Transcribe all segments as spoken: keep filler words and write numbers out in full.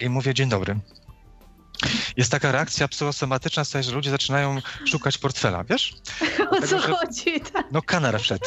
i mówię dzień dobry. Jest taka reakcja psychosomatyczna, że ludzie zaczynają szukać portfela, wiesz? O co Tego, chodzi? Tak. No kanar wszedł.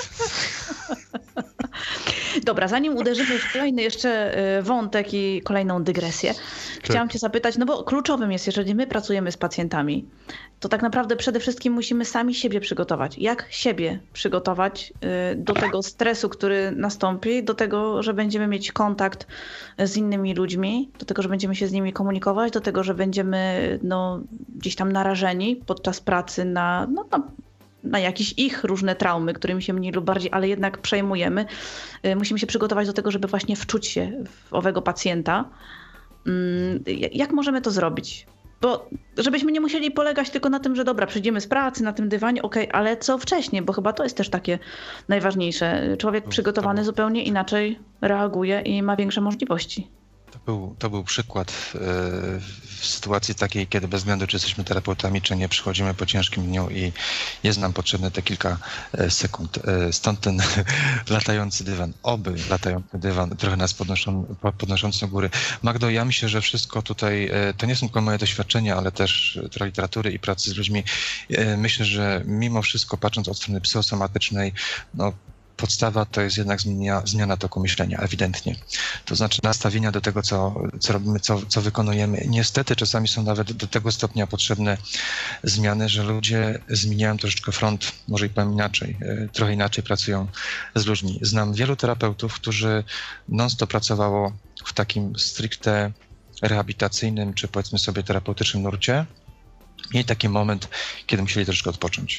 Dobra, zanim uderzymy w kolejny jeszcze wątek i kolejną dygresję, chciałam cię zapytać, no bo kluczowym jest, jeżeli my pracujemy z pacjentami, to tak naprawdę przede wszystkim musimy sami siebie przygotować. Jak siebie przygotować do tego stresu, który nastąpi, do tego, że będziemy mieć kontakt z innymi ludźmi, do tego, że będziemy się z nimi komunikować, do tego, że będziemy no, gdzieś tam narażeni podczas pracy na, no, na na jakieś ich różne traumy, którymi się mniej lub bardziej, ale jednak przejmujemy. Musimy się przygotować do tego, żeby właśnie wczuć się w owego pacjenta. Jak możemy to zrobić? Bo żebyśmy nie musieli polegać tylko na tym, że dobra, przyjdziemy z pracy, na tym dywanie, okej, okay, ale co wcześniej? Bo chyba to jest też takie najważniejsze. Człowiek przygotowany zupełnie inaczej reaguje i ma większe możliwości. To był, to był przykład e, w sytuacji takiej, kiedy bez względu, czy jesteśmy terapeutami, czy nie, przychodzimy po ciężkim dniu i jest nam potrzebne te kilka e, sekund. E, stąd ten latający dywan, oby latający dywan, trochę nas podnoszą, podnoszący do góry. Magdo, ja myślę, że wszystko tutaj, e, to nie są tylko moje doświadczenia, ale też trochę literatury i pracy z ludźmi. E, myślę, że mimo wszystko, patrząc od strony psychosomatycznej, no, podstawa to jest jednak zmiana, zmiana toku myślenia, ewidentnie. To znaczy nastawienia do tego, co, co robimy, co, co wykonujemy. Niestety czasami są nawet do tego stopnia potrzebne zmiany, że ludzie zmieniają troszeczkę front, może i powiem inaczej, trochę inaczej pracują z ludźmi. Znam wielu terapeutów, którzy non-stop pracowało w takim stricte rehabilitacyjnym, czy powiedzmy sobie terapeutycznym nurcie. Mieli taki moment, kiedy musieli troszkę odpocząć.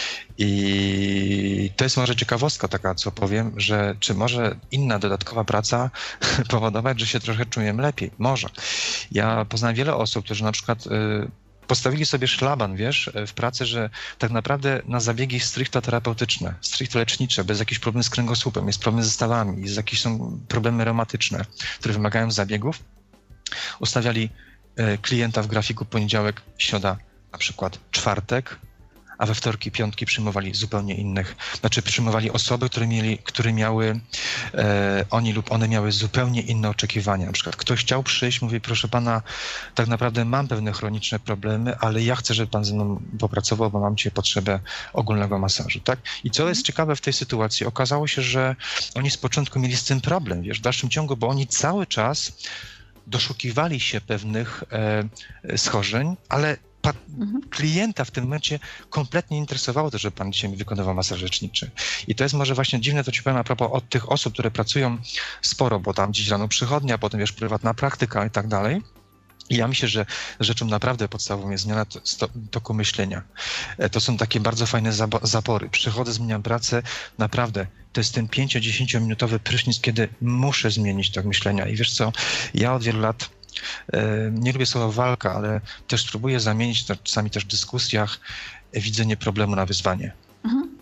I to jest może ciekawostka taka, co powiem, że czy może inna dodatkowa praca powodować, że się trochę czujemy lepiej? Może. Ja poznałem wiele osób, którzy na przykład y, postawili sobie szlaban, wiesz, w pracy, że tak naprawdę na zabiegi stricte terapeutyczne, stricte lecznicze, bez jakichś problemów z kręgosłupem, jest problem ze stawami, jest jakieś są problemy reumatyczne, które wymagają zabiegów, ustawiali y, klienta w grafiku poniedziałek, środa, na przykład czwartek, a we wtorki i piątki przyjmowali zupełnie innych, znaczy przyjmowali osoby, które mieli, które miały, e, oni lub one miały zupełnie inne oczekiwania. Na przykład ktoś chciał przyjść, mówi, proszę pana, tak naprawdę mam pewne chroniczne problemy, ale ja chcę, żeby pan ze mną popracował, bo mam dzisiaj potrzebę ogólnego masażu, tak? I co jest ciekawe w tej sytuacji, okazało się, że oni z początku mieli z tym problem, wiesz, w dalszym ciągu, bo oni cały czas doszukiwali się pewnych e, schorzeń, ale Pa- mhm. klienta w tym momencie kompletnie interesowało to, że pan dzisiaj mi wykonywał masaż leczniczy. I to jest może właśnie dziwne, to ci powiem a propos od tych osób, które pracują sporo, bo tam dziś rano przychodnia, potem wiesz, prywatna praktyka i tak dalej. I ja myślę, że rzeczą naprawdę podstawową jest zmiana toku myślenia. To są takie bardzo fajne zapory. Przychodzę, zmieniam pracę, naprawdę. To jest ten pięcio-dziesięciominutowy prysznic, kiedy muszę zmienić tok myślenia. I wiesz co, ja od wielu lat nie lubię słowa walka, ale też próbuję zamienić, czasami też w dyskusjach, widzenie problemu na wyzwanie. Mhm.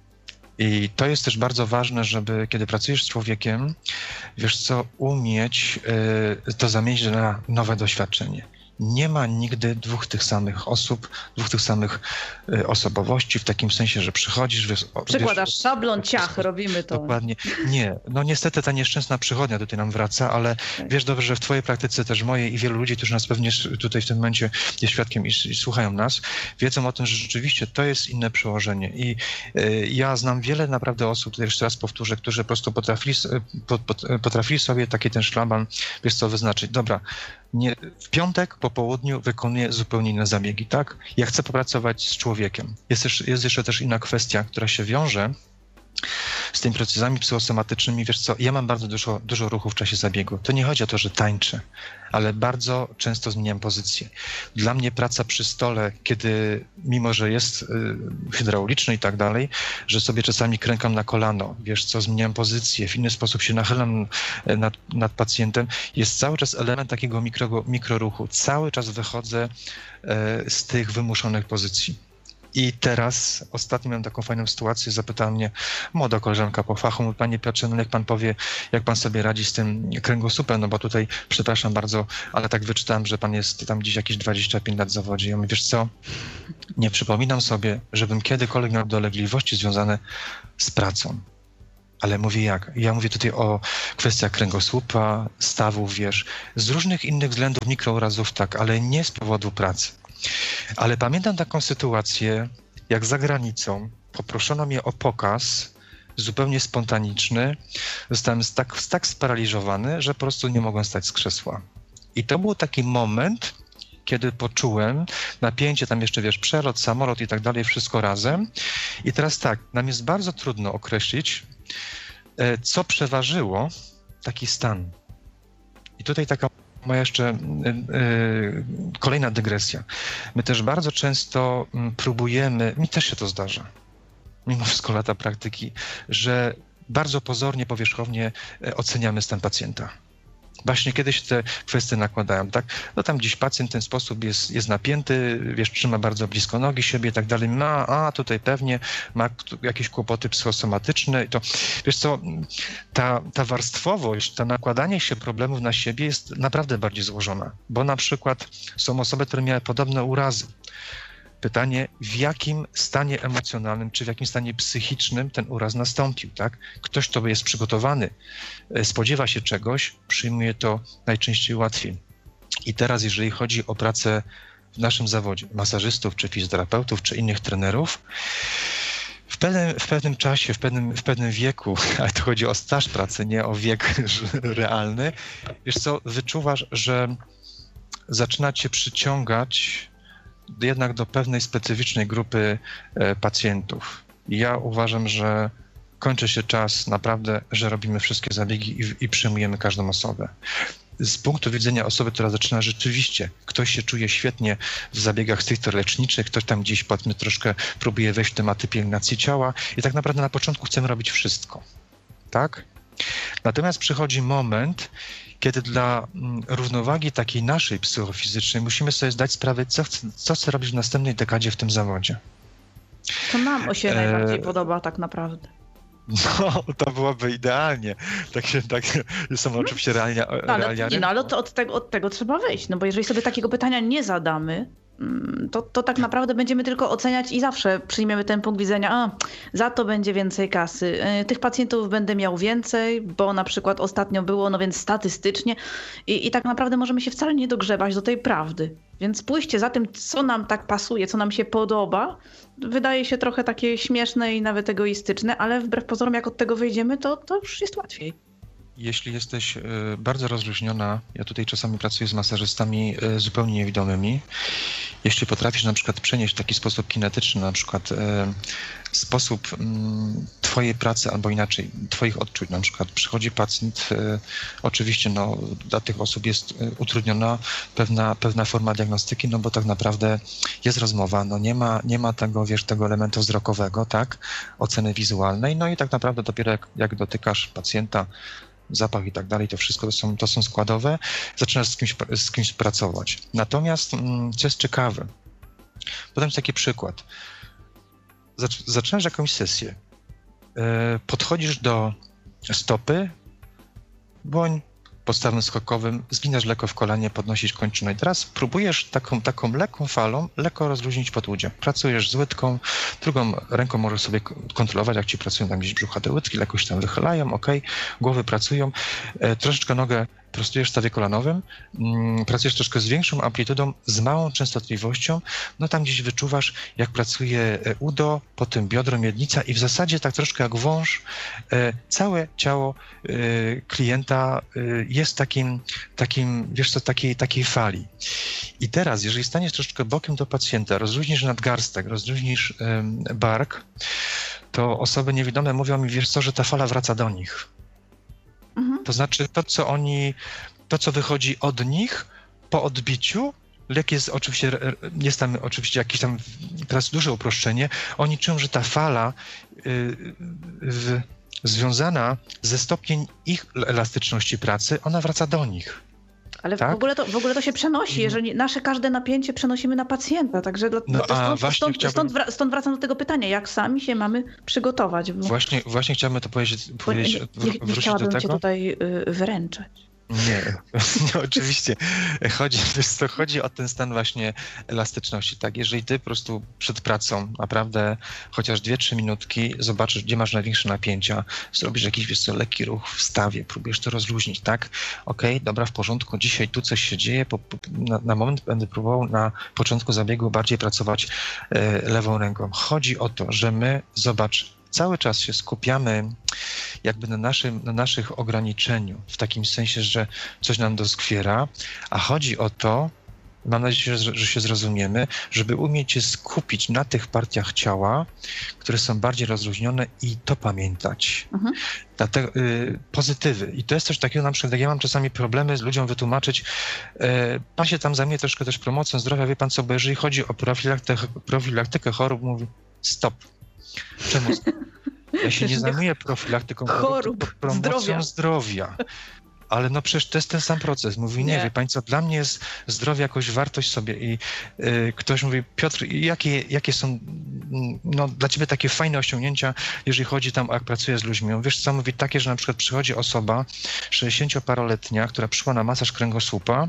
I to jest też bardzo ważne, żeby kiedy pracujesz z człowiekiem, wiesz co, umieć y, to zamienić na nowe doświadczenie. Nie ma nigdy dwóch tych samych osób, dwóch tych samych y, osobowości, w takim sensie, że przychodzisz... Wiesz, Przykładasz wiesz, szablon, ciach, wiesz, robimy to. Dokładnie. Nie, no niestety ta nieszczęsna przychodnia tutaj nam wraca, ale tak. Wiesz dobrze, że w twojej praktyce też mojej i wielu ludzi, którzy nas pewnie tutaj w tym momencie jest świadkiem i, i słuchają nas, wiedzą o tym, że rzeczywiście to jest inne przełożenie. I y, ja znam wiele naprawdę osób, tutaj jeszcze raz powtórzę, którzy po prostu potrafili, po, po, potrafili sobie taki ten szlaban, wiesz co, wyznaczyć. Dobra, nie, w piątek po południu wykonuję zupełnie inne zabiegi, tak? Ja chcę popracować z człowiekiem. Jest, też, jest jeszcze też inna kwestia, która się wiąże z tymi procesami psychosomatycznymi. Wiesz co, ja mam bardzo dużo, dużo ruchu w czasie zabiegu. To nie chodzi o to, że tańczę, ale bardzo często zmieniam pozycję. Dla mnie praca przy stole, kiedy mimo, że jest y, hydrauliczny i tak dalej, że sobie czasami krękam na kolano, wiesz co, zmieniam pozycję, w inny sposób się nachylam nad, nad pacjentem, jest cały czas element takiego mikro, mikroruchu. Cały czas wychodzę y, z tych wymuszonych pozycji. I teraz ostatnio miałem taką fajną sytuację, zapytała mnie młoda koleżanka po fachu, mówi, panie Piotrze, no jak pan powie, jak pan sobie radzi z tym kręgosłupem, no bo tutaj, przepraszam bardzo, ale tak wyczytałem, że pan jest tam gdzieś jakieś dwadzieścia pięć lat w zawodzie. Ja mówię, wiesz co, nie przypominam sobie, żebym kiedykolwiek miał dolegliwości związane z pracą. Ale mówię jak? Ja mówię tutaj o kwestiach kręgosłupa, stawów, wiesz, z różnych innych względów, mikrourazów, tak, ale nie z powodu pracy. Ale pamiętam taką sytuację, jak za granicą poproszono mnie o pokaz zupełnie spontaniczny. Zostałem tak, tak sparaliżowany, że po prostu nie mogłem stać z krzesła. I to był taki moment, kiedy poczułem napięcie, tam jeszcze, wiesz, przelot, samolot i tak dalej, wszystko razem. I teraz tak, nam jest bardzo trudno określić, co przeważyło taki stan. I tutaj taka moja jeszcze yy, kolejna dygresja. My też bardzo często próbujemy, mi też się to zdarza, mimo wszystko lata praktyki, że bardzo pozornie, powierzchownie oceniamy stan pacjenta. Właśnie kiedy się te kwestie nakładają, tak? No tam gdzieś pacjent w ten sposób jest, jest napięty, wiesz, trzyma bardzo blisko nogi siebie i tak dalej, ma, a tutaj pewnie ma jakieś kłopoty psychosomatyczne i to, wiesz co, ta, ta warstwowość, to nakładanie się problemów na siebie jest naprawdę bardziej złożona, bo na przykład są osoby, które miały podobne urazy. Pytanie, w jakim stanie emocjonalnym, czy w jakim stanie psychicznym ten uraz nastąpił, tak? Ktoś, kto jest przygotowany, spodziewa się czegoś, przyjmuje to najczęściej łatwiej. I teraz, jeżeli chodzi o pracę w naszym zawodzie, masażystów, czy fizjoterapeutów, czy innych trenerów, w pewnym, w pewnym czasie, w pewnym, w pewnym wieku, ale to chodzi o staż pracy, nie o wiek realny, wiesz co, wyczuwasz, że zaczyna cię przyciągać jednak do pewnej specyficznej grupy e, pacjentów. I ja uważam, że kończy się czas naprawdę, że robimy wszystkie zabiegi i, i przyjmujemy każdą osobę. Z punktu widzenia osoby, która zaczyna rzeczywiście, ktoś się czuje świetnie w zabiegach stricte leczniczych, ktoś tam gdzieś, powiedzmy, troszkę próbuje wejść w tematy pielęgnacji ciała i tak naprawdę na początku chcemy robić wszystko, tak? Natomiast przychodzi moment, kiedy dla równowagi takiej naszej psychofizycznej musimy sobie zdać sprawę, co chcę, co chcę robić w następnej dekadzie w tym zawodzie. To nam się e... najbardziej podoba tak naprawdę. No, to byłoby idealnie. Tak się, tak, są hmm? oczywiście realia, no, ale, realia nie, no, ale to od, tego, od tego trzeba wyjść, no bo jeżeli sobie takiego pytania nie zadamy, to, to tak naprawdę będziemy tylko oceniać i zawsze przyjmiemy ten punkt widzenia, a za to będzie więcej kasy, tych pacjentów będę miał więcej, bo na przykład ostatnio było, no więc statystycznie i, i tak naprawdę możemy się wcale nie dogrzebać do tej prawdy. Więc pójście za tym, co nam tak pasuje, co nam się podoba, wydaje się trochę takie śmieszne i nawet egoistyczne, ale wbrew pozorom, jak od tego wyjdziemy, to, to już jest łatwiej. Jeśli jesteś bardzo rozluźniona, ja tutaj czasami pracuję z masażystami zupełnie niewidomymi, jeśli potrafisz na przykład przenieść w taki sposób kinetyczny, na przykład sposób twojej pracy, albo inaczej, twoich odczuć, na przykład przychodzi pacjent, oczywiście no, dla tych osób jest utrudniona pewna, pewna forma diagnostyki, no bo tak naprawdę jest rozmowa, no nie ma, nie ma tego, wiesz, tego elementu wzrokowego, tak, oceny wizualnej, no i tak naprawdę dopiero jak, jak dotykasz pacjenta, zapach i tak dalej, to wszystko to są, to są składowe, zaczynasz z kimś, z kimś pracować. Natomiast, co jest ciekawe, podam ci taki przykład. Zaczynasz jakąś sesję, podchodzisz do stopy, bądź podstawem skokowym, zginasz lekko w kolanie, podnosisz kończynę i teraz próbujesz taką, taką lekką falą lekko rozluźnić podłudzie. Pracujesz z łydką, drugą ręką możesz sobie kontrolować, jak ci pracują tam gdzieś brzuchate łydki, lekko się tam wychylają, ok, głowy pracują, e, troszeczkę nogę prostujesz w stawie kolanowym, mm, pracujesz troszkę z większą amplitudą, z małą częstotliwością, no tam gdzieś wyczuwasz, jak pracuje udo, potem biodro, miednica i w zasadzie tak troszkę jak wąż, e, całe ciało e, klienta e, jest takim, takim, wiesz co, takiej, takiej fali. I teraz, jeżeli staniesz troszeczkę bokiem do pacjenta, rozluźnisz nadgarstek, rozluźnisz e, bark, to osoby niewidome mówią mi, wiesz co, że ta fala wraca do nich. Mhm. To znaczy to, co oni, to, co wychodzi od nich po odbiciu, lek jest oczywiście, jest tam oczywiście jakieś tam, teraz duże uproszczenie, oni czują, że ta fala y, y, związana ze stopniem ich elastyczności pracy, ona wraca do nich. Ale tak? w, ogóle to, w ogóle to się przenosi, jeżeli nasze każde napięcie przenosimy na pacjenta, także dla, no, to stąd, właśnie stąd, chciałbym... stąd, wra, stąd wracam do tego pytania, jak sami się mamy przygotować. Bo... Właśnie, właśnie chciałbym to powiedzieć, powiedzieć nie, nie, nie wrócić chciałabym do tego. cię tutaj y, wyręczać. Nie, nie, oczywiście. Chodzi, to chodzi o ten stan właśnie elastyczności, tak? Jeżeli ty po prostu przed pracą naprawdę chociaż dwie, trzy minutki zobaczysz, gdzie masz największe napięcia, zrobisz jakiś, wiesz co, lekki ruch w stawie, próbujesz to rozluźnić, tak? Okej, okay, dobra, w porządku, dzisiaj tu coś się dzieje, po, po, na, na moment będę próbował na początku zabiegu bardziej pracować e, lewą ręką. Chodzi o to, że my, zobacz, cały czas się skupiamy jakby na, naszym, na naszych ograniczeniu, w takim sensie, że coś nam doskwiera, a chodzi o to, mam nadzieję, że, że się zrozumiemy, żeby umieć się skupić na tych partiach ciała, które są bardziej rozluźnione i to pamiętać. Mhm. Dlatego, y, pozytywy. I to jest coś takiego, na przykład, jak ja mam czasami problemy z ludziom wytłumaczyć, y, pan się tam zajmuje troszkę też promocją zdrowia, wie pan co, bo jeżeli chodzi o profilaktykę, profilaktykę chorób, mówi stop. Czemu? Ja się nie zajmuję profilaktyką chorób, tylko promocją zdrowia. zdrowia. Ale no przecież to jest ten sam proces. Mówi, nie, nie. wie pani co, dla mnie jest zdrowie jakoś wartość sobie i y, ktoś mówi, Piotr, jakie, jakie są no, dla ciebie takie fajne osiągnięcia, jeżeli chodzi tam, jak pracuję z ludźmi? Wiesz co, mówi takie, że na przykład przychodzi osoba sześćdziesięcioparoletnia, która przyszła na masaż kręgosłupa,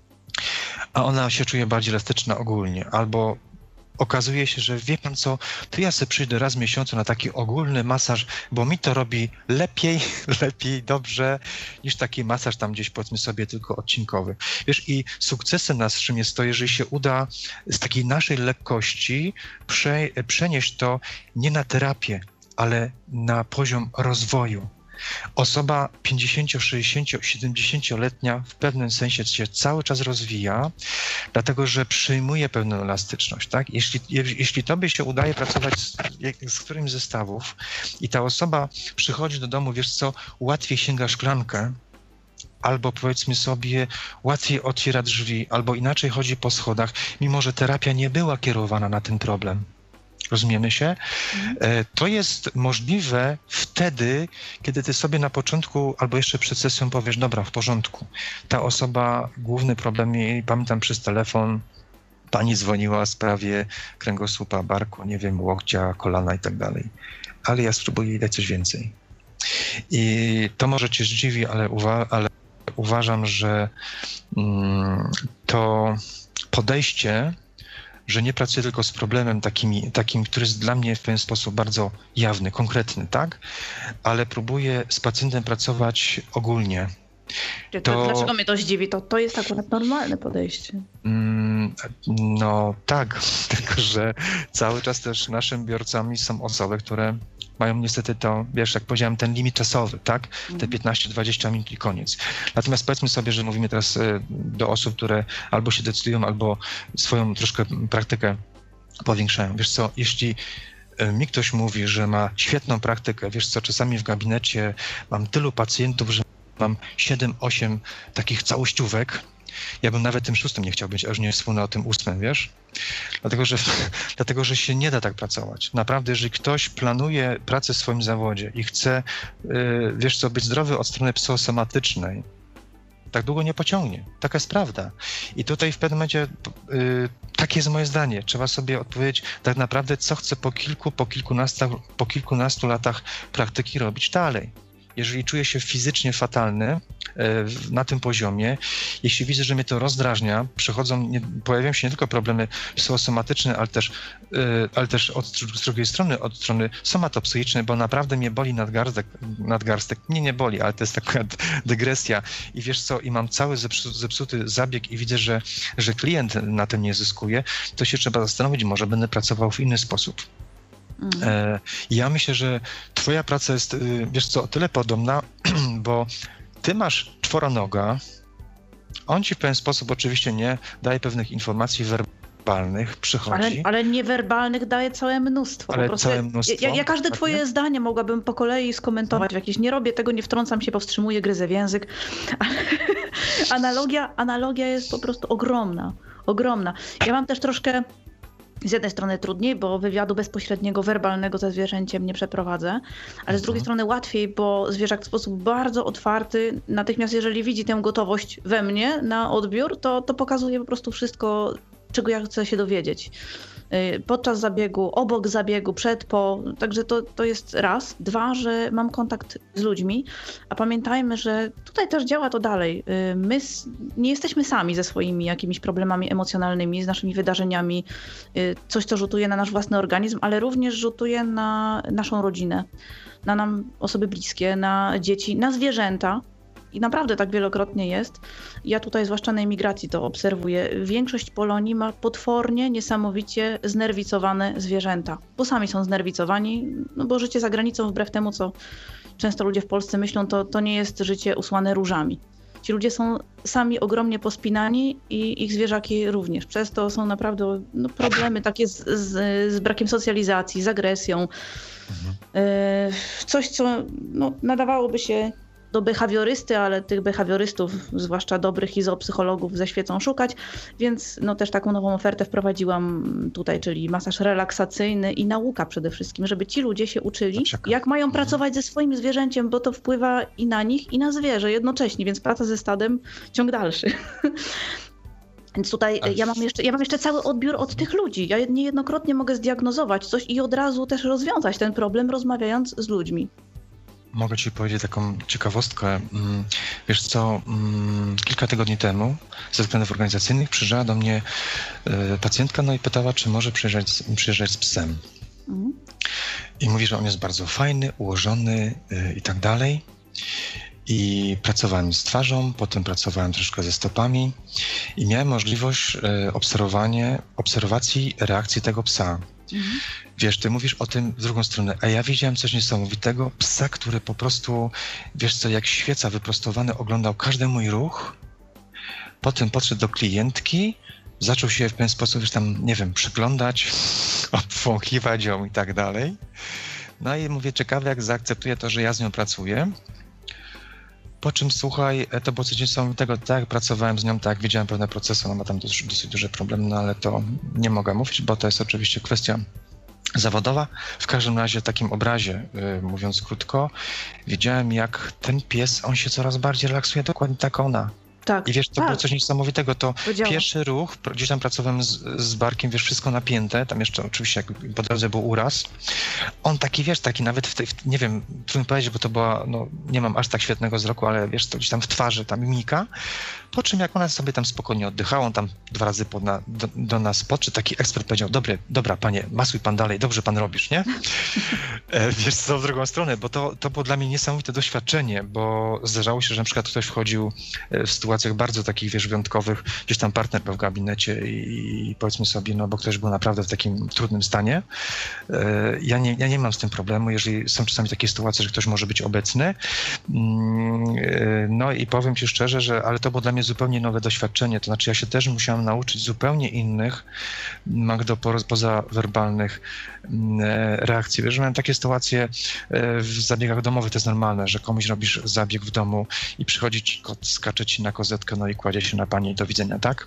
a ona się czuje bardziej elastyczna ogólnie, albo okazuje się, że wie pan co, to ja sobie przyjdę raz w miesiącu na taki ogólny masaż, bo mi to robi lepiej, lepiej, dobrze, niż taki masaż tam gdzieś, powiedzmy sobie, tylko odcinkowy. Wiesz, i sukcesem naszym jest to, jeżeli się uda z takiej naszej lekkości prze, przenieść to nie na terapię, ale na poziom rozwoju. Osoba pięćdziesięcio-, sześćdziesięcio-, siedemdziesięcioletnia w pewnym sensie się cały czas rozwija, dlatego że przyjmuje pewną elastyczność, tak? Jeśli, jeśli tobie się udaje pracować z, z którymś ze stawów i ta osoba przychodzi do domu, wiesz co, łatwiej sięga szklankę, albo powiedzmy sobie łatwiej otwiera drzwi, albo inaczej chodzi po schodach, mimo że terapia nie była kierowana na ten problem. Rozumiemy się? To jest możliwe wtedy, kiedy ty sobie na początku albo jeszcze przed sesją powiesz, dobra, w porządku. Ta osoba, główny problem jej, pamiętam przez telefon, pani dzwoniła w sprawie kręgosłupa, barku, nie wiem, łokcia, kolana i tak dalej. Ale ja spróbuję jej dać coś więcej. I to może cię zdziwi, ale, uwa- ale uważam, że mm, to podejście, że nie pracuję tylko z problemem takim, takim, który jest dla mnie w pewien sposób bardzo jawny, konkretny, tak? Ale próbuję z pacjentem pracować ogólnie. To... Dlaczego mnie to zdziwi? To, to jest akurat normalne podejście. Mm, no tak, tylko że cały czas też naszymi biorcami są osoby, które mają niestety to, wiesz, jak powiedziałem, ten limit czasowy, tak? Te piętnaście dwadzieścia minut i koniec. Natomiast powiedzmy sobie, że mówimy teraz do osób, które albo się decydują, albo swoją troszkę praktykę powiększają. Wiesz co, jeśli mi ktoś mówi, że ma świetną praktykę, wiesz co, czasami w gabinecie mam tylu pacjentów, że mam siedem, osiem takich całościówek, ja bym nawet tym szóstym nie chciał być, a już nie wspomnę o tym ósmym, wiesz? Dlatego że, dlatego, że się nie da tak pracować. Naprawdę, jeżeli ktoś planuje pracę w swoim zawodzie i chce, yy, wiesz co, być zdrowy od strony psychosomatycznej, tak długo nie pociągnie. Taka jest prawda. I tutaj w pewnym momencie, yy, takie jest moje zdanie, trzeba sobie odpowiedzieć tak naprawdę, co chcę po kilku, po kilkunastu, po kilkunastu latach praktyki robić dalej. Jeżeli czuję się fizycznie fatalny na tym poziomie, jeśli widzę, że mnie to rozdrażnia, przychodzą, nie, pojawiają się nie tylko problemy psychosomatyczne, ale też, ale też od, z drugiej strony, od strony somatopsychicznej, bo naprawdę mnie boli nadgarstek, nadgarstek. Nie, nie boli, ale to jest taka dygresja. I wiesz co, i mam cały zepsuty, zepsuty zabieg i widzę, że, że klient na tym nie zyskuje, to się trzeba zastanowić, może będę pracował w inny sposób. Mhm. Ja myślę, że twoja praca jest, wiesz co, o tyle podobna, bo ty masz czworonoga, on ci w pewien sposób oczywiście nie daje pewnych informacji werbalnych, przychodzi. Ale, ale niewerbalnych daje całe mnóstwo. Ale po prostu całe mnóstwo. Ja, ja każde twoje tak, zdanie mogłabym po kolei skomentować. Jakieś nie robię tego, nie wtrącam się, powstrzymuję, gryzę w język. Ale analogia, analogia jest po prostu ogromna, ogromna. Ja mam też troszkę z jednej strony trudniej, bo wywiadu bezpośredniego, werbalnego ze zwierzęciem nie przeprowadzę, ale z drugiej strony łatwiej, bo zwierzak w sposób bardzo otwarty, natychmiast jeżeli widzi tę gotowość we mnie na odbiór, to, to pokazuje po prostu wszystko, czego ja chcę się dowiedzieć. podczas zabiegu, obok zabiegu, przed, po. Także to, to jest raz. Dwa, że mam kontakt z ludźmi, a pamiętajmy, że tutaj też działa to dalej. My nie jesteśmy sami ze swoimi jakimiś problemami emocjonalnymi, z naszymi wydarzeniami, coś, co rzutuje na nasz własny organizm, ale również rzutuje na naszą rodzinę, na nam osoby bliskie, na dzieci, na zwierzęta. I naprawdę tak wielokrotnie jest. Ja tutaj, zwłaszcza na emigracji, to obserwuję. Większość Polonii ma potwornie, niesamowicie znerwicowane zwierzęta. Bo sami są znerwicowani, no bo życie za granicą, wbrew temu, co często ludzie w Polsce myślą, to, to nie jest życie usłane różami. Ci ludzie są sami ogromnie pospinani i ich zwierzaki również. Przez to są naprawdę no, problemy takie z, z, z brakiem socjalizacji, z agresją. Mhm. Yy, coś, co no, nadawałoby się do behawiorysty, ale tych behawiorystów, zwłaszcza dobrych i zoopsychologów, ze świecą szukać, więc no też taką nową ofertę wprowadziłam tutaj, czyli masaż relaksacyjny i nauka przede wszystkim, żeby ci ludzie się uczyli, jak mają mhm. pracować ze swoim zwierzęciem, bo to wpływa i na nich, i na zwierzę jednocześnie, więc praca ze stadem, ciąg dalszy. Więc tutaj ja mam, jeszcze, ja mam jeszcze cały odbiór od tych ludzi. Ja niejednokrotnie mogę zdiagnozować coś i od razu też rozwiązać ten problem, rozmawiając z ludźmi. Mogę ci powiedzieć taką ciekawostkę. Wiesz co, kilka tygodni temu ze względów organizacyjnych przyjeżdżała do mnie pacjentka, no i pytała, czy może przyjeżdżać, przyjeżdżać z psem. Mhm. I mówi, że on jest bardzo fajny, ułożony i tak dalej. I pracowałem z twarzą, potem pracowałem troszkę ze stopami i miałem możliwość obserwowania, obserwacji reakcji tego psa. Mhm. Wiesz, ty mówisz o tym w drugą stronę, a ja widziałem coś niesamowitego, psa, który po prostu, wiesz co, jak świeca wyprostowany oglądał każdy mój ruch, potem podszedł do klientki, zaczął się w pewien sposób, wiesz, tam, nie wiem, przyglądać, obwąchiwać ją i tak dalej. No i mówię, ciekawe, jak zaakceptuje to, że ja z nią pracuję. Po czym, słuchaj, to było coś niesamowitego, tak, pracowałem z nią, tak, widziałem pewne procesy, ona ma tam dosyć, dosyć duże problemy, no ale to nie mogę mówić, bo to jest oczywiście kwestia zawodowa. W każdym razie w takim obrazie, yy, mówiąc krótko, widziałem, jak ten pies, on się coraz bardziej relaksuje, dokładnie tak ona. Tak, I wiesz, to tak. było coś niesamowitego, to Podziało. pierwszy ruch, gdzieś tam pracowałem z, z barkiem, wiesz, wszystko napięte, tam jeszcze oczywiście jak po drodze był uraz. On taki, wiesz, taki nawet, w tej, w, nie wiem, trudno powiedzieć, bo to była, no nie mam aż tak świetnego wzroku, ale wiesz, to gdzieś tam w twarzy, ta mimika. Po czym jak ona sobie tam spokojnie oddychała, on tam dwa razy pod na, do, do nas podszedł, taki ekspert powiedział, Dobry, dobra panie, masuj pan dalej, dobrze pan robisz, nie? E, wiesz co, w drugą stronę, bo to, to było dla mnie niesamowite doświadczenie, bo zdarzało się, że na przykład ktoś wchodził w sytuacjach bardzo takich, wiesz, wyjątkowych, gdzieś tam partner był w gabinecie i, i powiedzmy sobie, no bo ktoś był naprawdę w takim trudnym stanie. E, ja, nie, ja nie mam z tym problemu, jeżeli są czasami takie sytuacje, że ktoś może być obecny. E, no i powiem ci szczerze, że ale to było dla mnie zupełnie nowe doświadczenie, to znaczy ja się też musiałem nauczyć zupełnie innych, Magdo, pozawerbalnych reakcji. Wiesz, że miałem takie sytuacje w zabiegach domowych, to jest normalne, że komuś robisz zabieg w domu i przychodzi ci kot, skacze ci na kozetkę, no i kładzie się na pani i do widzenia, tak?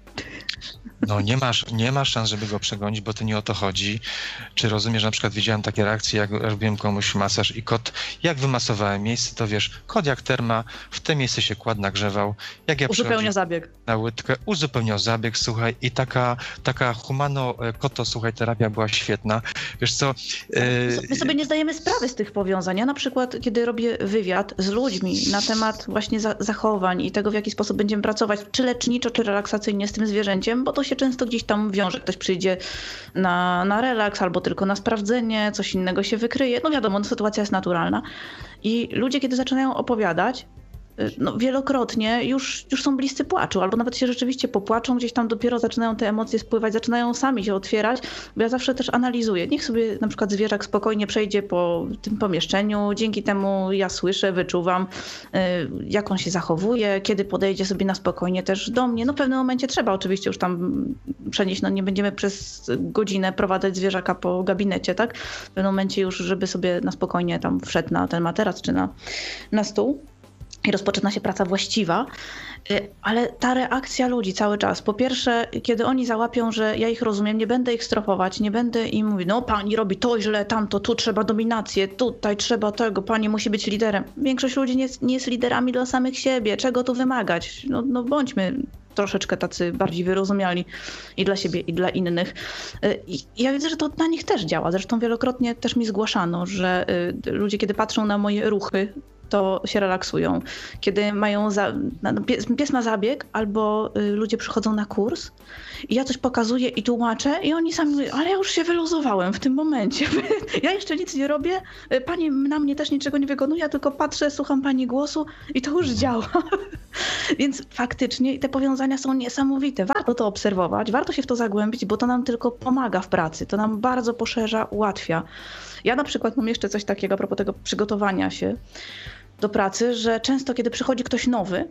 No nie masz, nie masz szans, żeby go przegonić, bo to nie o to chodzi. Czy rozumiesz, na przykład widziałem takie reakcje, jak robiłem komuś masaż i kot, jak wymasowałem miejsce, to wiesz, kot jak terma, w te miejsce się kładł, nagrzewał. Jak ja uzupełniał zabieg. Na łydkę, uzupełniał zabieg, słuchaj, i taka, taka humano-koto, słuchaj, terapia była świetna. Wiesz co... Yy... My sobie nie zdajemy sprawy z tych powiązań. Ja na przykład, kiedy robię wywiad z ludźmi na temat właśnie za- zachowań i tego, w jaki sposób będziemy pracować, czy leczniczo, czy relaksacyjnie z tym zwierzęciem, bo to się często gdzieś tam wiąże. Ktoś przyjdzie na, na relaks albo tylko na sprawdzenie, coś innego się wykryje. No wiadomo, no, sytuacja jest naturalna. I ludzie, kiedy zaczynają opowiadać, no wielokrotnie już, już są bliscy płaczu, albo nawet się rzeczywiście popłaczą, gdzieś tam dopiero zaczynają te emocje spływać, zaczynają sami się otwierać, bo ja zawsze też analizuję. Niech sobie na przykład zwierzak spokojnie przejdzie po tym pomieszczeniu, dzięki temu ja słyszę, wyczuwam, jak on się zachowuje, kiedy podejdzie sobie na spokojnie też do mnie. No w pewnym momencie trzeba oczywiście już tam przenieść, no nie będziemy przez godzinę prowadzać zwierzaka po gabinecie, tak? W pewnym momencie już, żeby sobie na spokojnie tam wszedł na ten materac czy na, na stół. I rozpoczyna się praca właściwa, ale ta reakcja ludzi cały czas. Po pierwsze, kiedy oni załapią, że ja ich rozumiem, nie będę ich strofować, nie będę im mówić, no pani robi to źle, tamto, tu trzeba dominację, tutaj trzeba tego, pani musi być liderem. Większość ludzi nie jest, nie jest liderami dla samych siebie, czego tu wymagać? No, no bądźmy troszeczkę tacy bardziej wyrozumiali i dla siebie, i dla innych. I ja widzę, że to na nich też działa. Zresztą wielokrotnie też mi zgłaszano, że ludzie, kiedy patrzą na moje ruchy, to się relaksują. Kiedy mają, za, no, pies, pies ma zabieg, albo y, ludzie przychodzą na kurs i ja coś pokazuję i tłumaczę i oni sami mówią, ale ja już się wyluzowałem w tym momencie. Ja jeszcze nic nie robię, pani na mnie też niczego nie wykonuje, ja tylko patrzę, słucham pani głosu i to już działa. Więc faktycznie te powiązania są niesamowite. Warto to obserwować, warto się w to zagłębić, bo to nam tylko pomaga w pracy, to nam bardzo poszerza, ułatwia. Ja na przykład mam jeszcze coś takiego a propos tego przygotowania się do pracy, że często kiedy przychodzi ktoś nowy,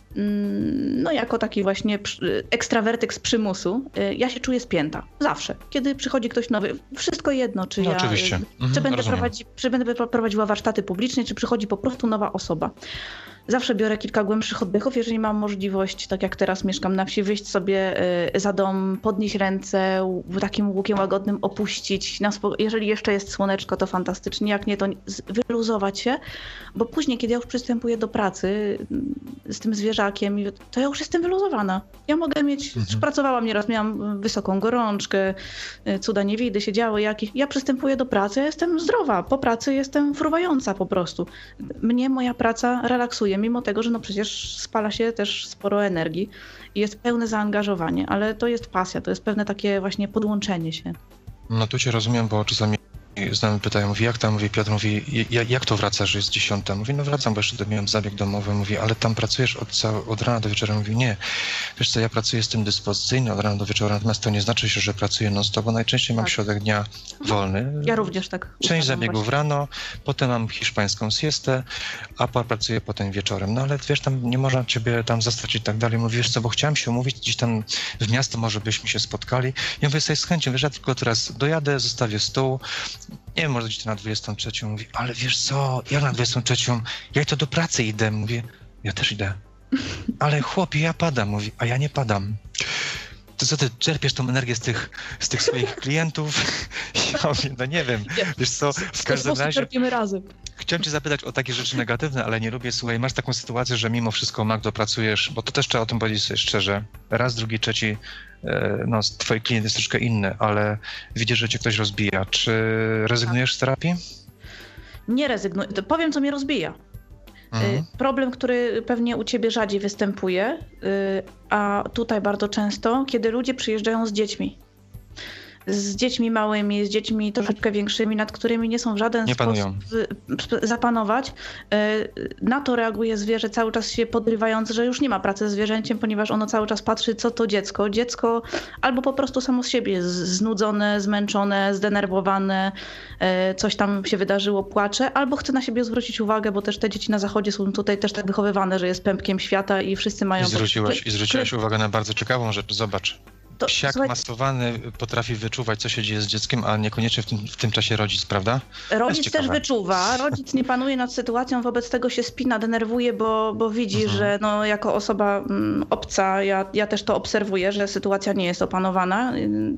no jako taki właśnie ekstrawertyk z przymusu, ja się czuję spięta. Zawsze. Kiedy przychodzi ktoś nowy, wszystko jedno, czy no, ja oczywiście. Mhm, czy, będę prowadzi, czy będę prowadziła warsztaty publiczne, czy przychodzi po prostu nowa osoba. Zawsze biorę kilka głębszych oddechów, jeżeli mam możliwość, tak jak teraz mieszkam na wsi, wyjść sobie za dom, podnieść ręce, takim łukiem łagodnym opuścić. Jeżeli jeszcze jest słoneczko, to fantastycznie, jak nie, to wyluzować się, bo później, kiedy ja już przystępuję do pracy z tym zwierzakiem, to ja już jestem wyluzowana. Ja mogę mieć, mhm. pracowałam nieraz, miałam wysoką gorączkę, cuda niewidy się działy jakieś. Ja przystępuję do pracy, ja jestem zdrowa, po pracy jestem fruwająca po prostu. Mnie moja praca relaksuje, mimo tego, że no przecież spala się też sporo energii i jest pełne zaangażowanie, ale to jest pasja, to jest pewne takie właśnie podłączenie się. No tu cię rozumiem, bo czasami znamy pytają, mówi jak tam, mówi Piotr, mówi jak to wracasz, że jest dziesiąta? Mówi no wracam, bo jeszcze miałem zabieg domowy, mówi ale tam pracujesz od, cał- od rana do wieczora? Mówi nie, wiesz co, ja pracuję, jestem dyspozycyjny od rana do wieczora, natomiast to nie znaczy się, że pracuję non stop, bo najczęściej mam tak. środek dnia wolny. Ja również tak. Część zabiegów właśnie rano, potem mam hiszpańską siestę, a pracuję potem wieczorem. No ale wiesz, tam nie można ciebie tam zastać i tak dalej. Mówi, wiesz co, bo chciałem się umówić gdzieś tam w miasto, może byśmy się spotkali. Ja mówię sobie z chęcią, wiesz, ja tylko teraz dojadę, zostawię stół, nie wiem, może gdzieś na dwudziestą trzecią. Mówi, ale wiesz co, ja na dwudziestą trzecią, ja to do pracy idę. Mówię, ja też idę. Ale chłopie, ja padam. Mówi, a ja nie padam. To co, ty czerpiesz tą energię z tych, z tych swoich klientów? Ja mówię, no nie wiem, wiesz co, w każdym razie czerpimy razem. Chciałem cię zapytać o takie rzeczy negatywne, ale nie lubię, słuchaj, masz taką sytuację, że mimo wszystko, Magdo, pracujesz, bo to też trzeba o tym powiedzieć sobie szczerze, raz, drugi, trzeci, no twój klient jest troszkę inny, ale widzisz, że cię ktoś rozbija. Czy rezygnujesz z terapii? Nie rezygnuję. Powiem, co mnie rozbija. Mhm. Problem, który pewnie u ciebie rzadziej występuje, a tutaj bardzo często, kiedy ludzie przyjeżdżają z dziećmi. Z dziećmi małymi, z dziećmi troszeczkę większymi, nad którymi nie są w żaden nie sposób zapanować. Na to reaguje zwierzę, cały czas się podrywając, że już nie ma pracy z zwierzęciem, ponieważ ono cały czas patrzy, co to dziecko. Dziecko albo po prostu samo z siebie jest znudzone, zmęczone, zdenerwowane, coś tam się wydarzyło, płacze, albo chce na siebie zwrócić uwagę, bo też te dzieci na zachodzie są tutaj też tak wychowywane, że jest pępkiem świata i wszyscy mają... I zwróciłaś, i zwróciłaś uwagę na bardzo ciekawą rzecz, zobacz. To, Psiak słuchaj... masowany potrafi wyczuwać, co się dzieje z dzieckiem, a niekoniecznie w tym, w tym czasie rodzic, prawda? Rodzic też wyczuwa, rodzic nie panuje nad sytuacją, wobec tego się spina, denerwuje, bo, bo widzi, mhm. że no, jako osoba mm, obca, ja, ja też to obserwuję, że sytuacja nie jest opanowana.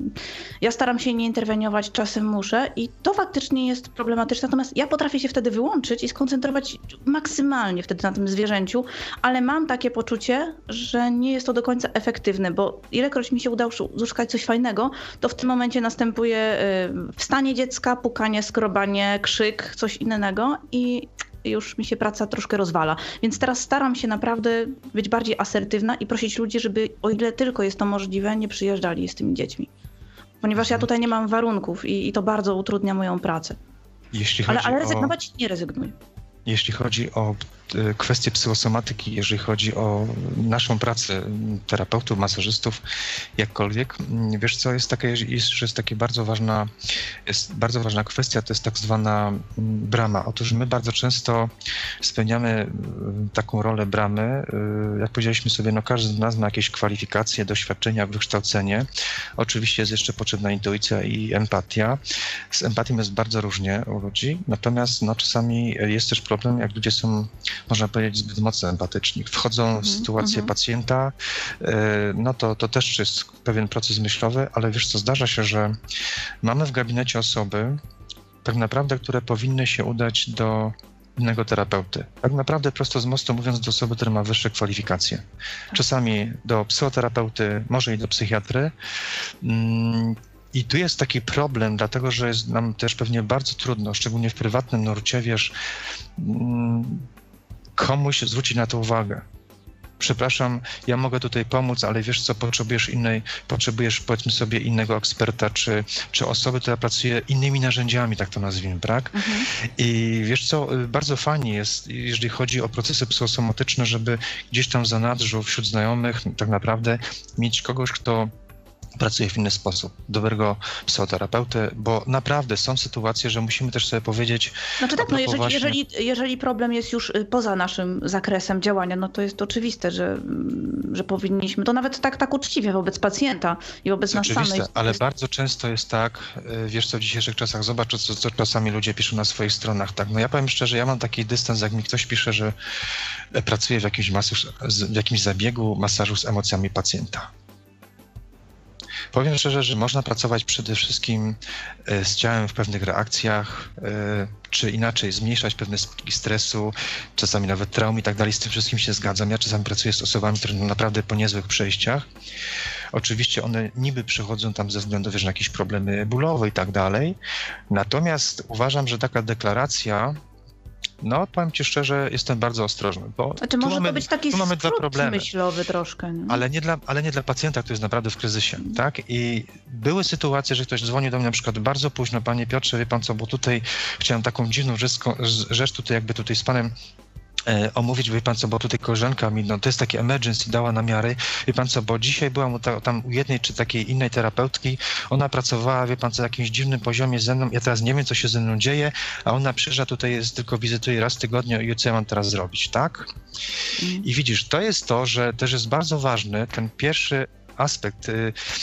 Ja staram się nie interweniować, czasem muszę i to faktycznie jest problematyczne, natomiast ja potrafię się wtedy wyłączyć i skoncentrować maksymalnie wtedy na tym zwierzęciu, ale mam takie poczucie, że nie jest to do końca efektywne, bo ilekroć mi się udało uzyskać coś fajnego, to w tym momencie następuje wstanie dziecka, pukanie, skrobanie, krzyk, coś innego i już mi się praca troszkę rozwala. Więc teraz staram się naprawdę być bardziej asertywna i prosić ludzi, żeby o ile tylko jest to możliwe, nie przyjeżdżali z tymi dziećmi. Ponieważ ja tutaj nie mam warunków i, i to bardzo utrudnia moją pracę. Jeśli chodzi ale ale rezygnować o... nie rezygnuję. Jeśli chodzi o kwestie psychosomatyki, jeżeli chodzi o naszą pracę terapeutów, masażystów, jakkolwiek, wiesz co, jest takie, jest, jest takie bardzo ważna, jest bardzo ważna kwestia, to jest tak zwana brama. Otóż my bardzo często spełniamy taką rolę bramy, jak powiedzieliśmy sobie, no każdy z nas ma jakieś kwalifikacje, doświadczenia, wykształcenie. Oczywiście jest jeszcze potrzebna intuicja i empatia. Z empatią jest bardzo różnie u ludzi, natomiast no, czasami jest też problem, jak ludzie są, można powiedzieć, zbyt mocno empatyczni. Wchodzą mm-hmm, w sytuację mm-hmm. pacjenta, no to, to też jest pewien proces myślowy, ale wiesz co, zdarza się, że mamy w gabinecie osoby, tak naprawdę, które powinny się udać do innego terapeuty. Tak naprawdę prosto z mostu mówiąc do osoby, która ma wyższe kwalifikacje. Czasami do psychoterapeuty, może i do psychiatry. I tu jest taki problem, dlatego że jest nam też pewnie bardzo trudno, szczególnie w prywatnym nurcie, wiesz, komuś zwrócić na to uwagę. Przepraszam, ja mogę tutaj pomóc, ale wiesz co, potrzebujesz innej, potrzebujesz powiedzmy sobie innego eksperta, czy, czy osoby, która pracuje innymi narzędziami, tak to nazwijmy, tak? Mhm. I wiesz co, bardzo fajnie jest, jeżeli chodzi o procesy psychosomatyczne, żeby gdzieś tam w zanadrzu, wśród znajomych tak naprawdę mieć kogoś, kto pracuje w inny sposób, dobrego psychoterapeuty, bo naprawdę są sytuacje, że musimy też sobie powiedzieć... Znaczy tak, no jeżeli, właśnie... jeżeli, jeżeli problem jest już poza naszym zakresem działania, no to jest oczywiste, że, że powinniśmy, to nawet tak, tak uczciwie wobec pacjenta i wobec nas samych. Oczywiste, ale bardzo często jest tak, wiesz co, w dzisiejszych czasach, zobacz, co, co czasami ludzie piszą na swoich stronach, tak, no ja powiem szczerze, ja mam taki dystans, jak mi ktoś pisze, że pracuje w jakimś, masaż, w jakimś zabiegu masażu z emocjami pacjenta. Powiem szczerze, że można pracować przede wszystkim z ciałem w pewnych reakcjach, czy inaczej zmniejszać pewne skutki stresu, czasami nawet traum i tak dalej. Z tym wszystkim się zgadzam. Ja czasami pracuję z osobami, które są naprawdę po niezłych przejściach. Oczywiście one niby przychodzą tam ze względu wiesz, na jakieś problemy bólowe i tak dalej. Natomiast uważam, że taka deklaracja, no powiem ci szczerze, jestem bardzo ostrożny, bo znaczy może mamy, to być taki mamy dwa problemy. myślowy troszkę. Nie? Ale, nie dla, ale nie dla pacjenta, który jest naprawdę w kryzysie, mm. tak? I były sytuacje, że ktoś dzwonił do mnie na przykład bardzo późno, panie Piotrze, wie pan co, bo tutaj chciałem taką dziwną rzecz, rzecz tutaj jakby tutaj z panem E, omówić, wie pan co, bo tutaj koleżanka mi, no to jest takie emergency, dała namiary, wie pan co, bo dzisiaj byłam ta, tam u jednej czy takiej innej terapeutki, ona pracowała, wie pan co, na jakimś dziwnym poziomie ze mną, ja teraz nie wiem, co się ze mną dzieje, a ona przyjeżdża tutaj, jest, tylko wizytuje raz w tygodniu i co ja mam teraz zrobić, tak? Mm. I widzisz, to jest to, że też jest bardzo ważny ten pierwszy aspekt,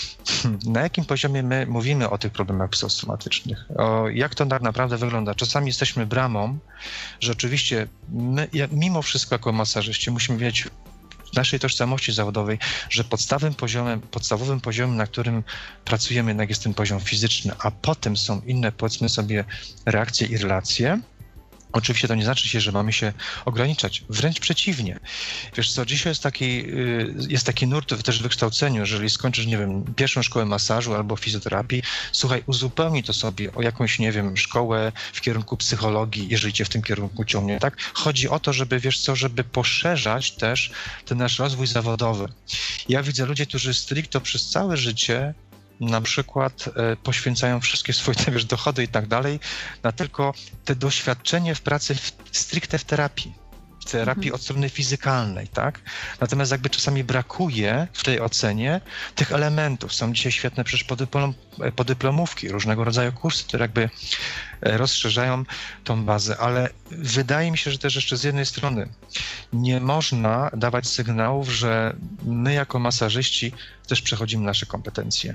na jakim poziomie my mówimy o tych problemach psychosomatycznych, o jak to tak naprawdę wygląda. Czasami jesteśmy bramą, że oczywiście my, mimo wszystko jako masażyści musimy wiedzieć w naszej tożsamości zawodowej, że podstawowym poziomem, podstawowym poziomem, na którym pracujemy, jednak jest ten poziom fizyczny, a potem są inne, powiedzmy sobie, reakcje i relacje. Oczywiście to nie znaczy się, że mamy się ograniczać, wręcz przeciwnie. Wiesz co, dzisiaj jest taki, jest taki nurt też w wykształceniu, jeżeli skończysz, nie wiem, pierwszą szkołę masażu albo fizjoterapii, słuchaj, uzupełnij to sobie o jakąś, nie wiem, szkołę w kierunku psychologii, jeżeli cię w tym kierunku ciągnie, tak? Chodzi o to, żeby, wiesz co, żeby poszerzać też ten nasz rozwój zawodowy. Ja widzę ludzi, którzy stricte przez całe życie na przykład e, poświęcają wszystkie swoje wiesz, dochody i tak dalej na tylko te doświadczenie w pracy w, stricte w terapii, w terapii mhm. od strony fizykalnej, tak? Natomiast jakby czasami brakuje w tej ocenie tych elementów. Są dzisiaj świetne przecież podyplom, podyplomówki, różnego rodzaju kursy, które jakby rozszerzają tą bazę, ale wydaje mi się, że też jeszcze z jednej strony nie można dawać sygnałów, że my jako masażyści też przechodzimy nasze kompetencje.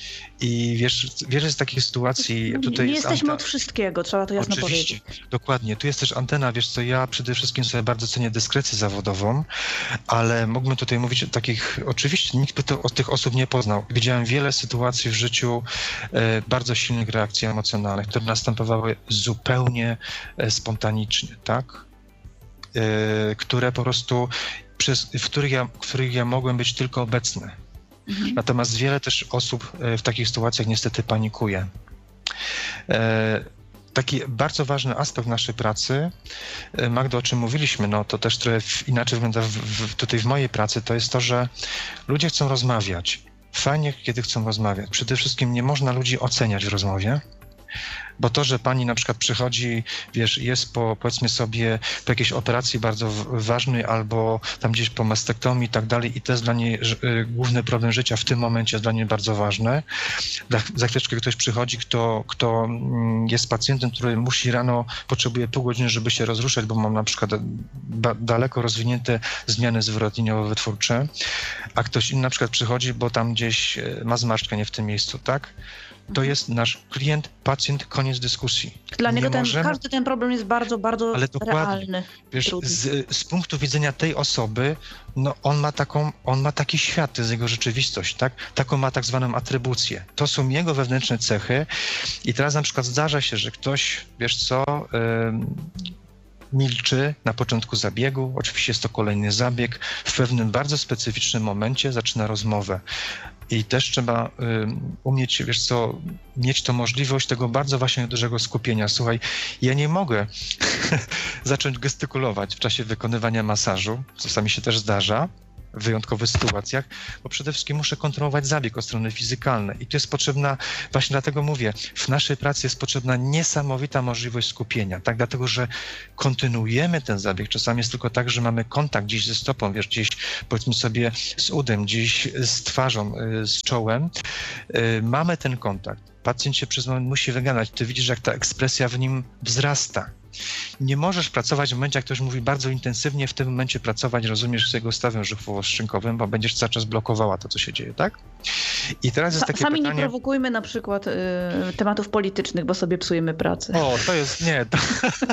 I wiesz, wiele z takich sytuacji... Tutaj nie jest jesteśmy Anta... od wszystkiego, trzeba to jasno Oczywiście, powiedzieć. Dokładnie. Tu jest też antena, wiesz co, ja przede wszystkim sobie bardzo cenię dyskrecję zawodową, ale mógłbym tutaj mówić o takich... Oczywiście nikt by to, od tych osób nie poznał. Widziałem wiele sytuacji w życiu e, bardzo silnych reakcji emocjonalnych, które następowały zupełnie e, spontanicznie, tak? E, które po prostu, przez, w, których ja, w których ja mogłem być tylko obecny. Mhm. Natomiast wiele też osób w takich sytuacjach niestety panikuje. E, taki bardzo ważny aspekt naszej pracy, Magdo, o czym mówiliśmy, no to też trochę inaczej wygląda w, w, tutaj w mojej pracy, to jest to, że ludzie chcą rozmawiać. Fajnie, kiedy chcą rozmawiać. Przede wszystkim nie można ludzi oceniać w rozmowie, bo to, że pani na przykład przychodzi, wiesz, jest po, powiedzmy sobie, po jakiejś operacji bardzo ważnej albo tam gdzieś po mastektomii i tak dalej i to jest dla niej y, główny problem życia w tym momencie jest dla niej bardzo ważne. Za, za chwileczkę ktoś przychodzi, kto, kto jest pacjentem, który musi rano, potrzebuje pół godziny, żeby się rozruszać, bo mam na przykład ba, daleko rozwinięte zmiany zwrotniowo-wytwórcze, a ktoś inny na przykład przychodzi, bo tam gdzieś ma zmarszczkę nie w tym miejscu, tak? To jest nasz klient, pacjent, koniec dyskusji. Dla niego ten, możemy... każdy ten problem jest bardzo, bardzo Ale realny. Wiesz, z, z punktu widzenia tej osoby, no on ma taką, on ma taki świat, to jest jego rzeczywistość, tak? Taką ma tak zwaną atrybucję. To są jego wewnętrzne cechy i teraz na przykład zdarza się, że ktoś, wiesz co, yy, milczy na początku zabiegu, oczywiście jest to kolejny zabieg, w pewnym bardzo specyficznym momencie zaczyna rozmowę. I też trzeba y, umieć, wiesz co, mieć to możliwość tego bardzo właśnie dużego skupienia. Słuchaj, ja nie mogę zacząć gestykulować w czasie wykonywania masażu, co czasami się też zdarza, w wyjątkowych sytuacjach, bo przede wszystkim muszę kontrolować zabieg od strony fizykalnej i to jest potrzebna, właśnie dlatego mówię, w naszej pracy jest potrzebna niesamowita możliwość skupienia, tak, dlatego, że kontynuujemy ten zabieg, czasami jest tylko tak, że mamy kontakt gdzieś ze stopą, wiesz, gdzieś powiedzmy sobie z udem, gdzieś z twarzą, z czołem, mamy ten kontakt, pacjent się przez moment musi wygadać, ty widzisz, jak ta ekspresja w nim wzrasta. Nie możesz pracować w momencie, jak ktoś mówi bardzo intensywnie, w tym momencie pracować, rozumiesz, z jego stawem żuchwowo-szczękowym, bo będziesz cały czas blokowała to, co się dzieje, tak? I teraz jest takie Sami pytanie... nie prowokujmy na przykład y, tematów politycznych, bo sobie psujemy pracę. O, to jest, nie, to,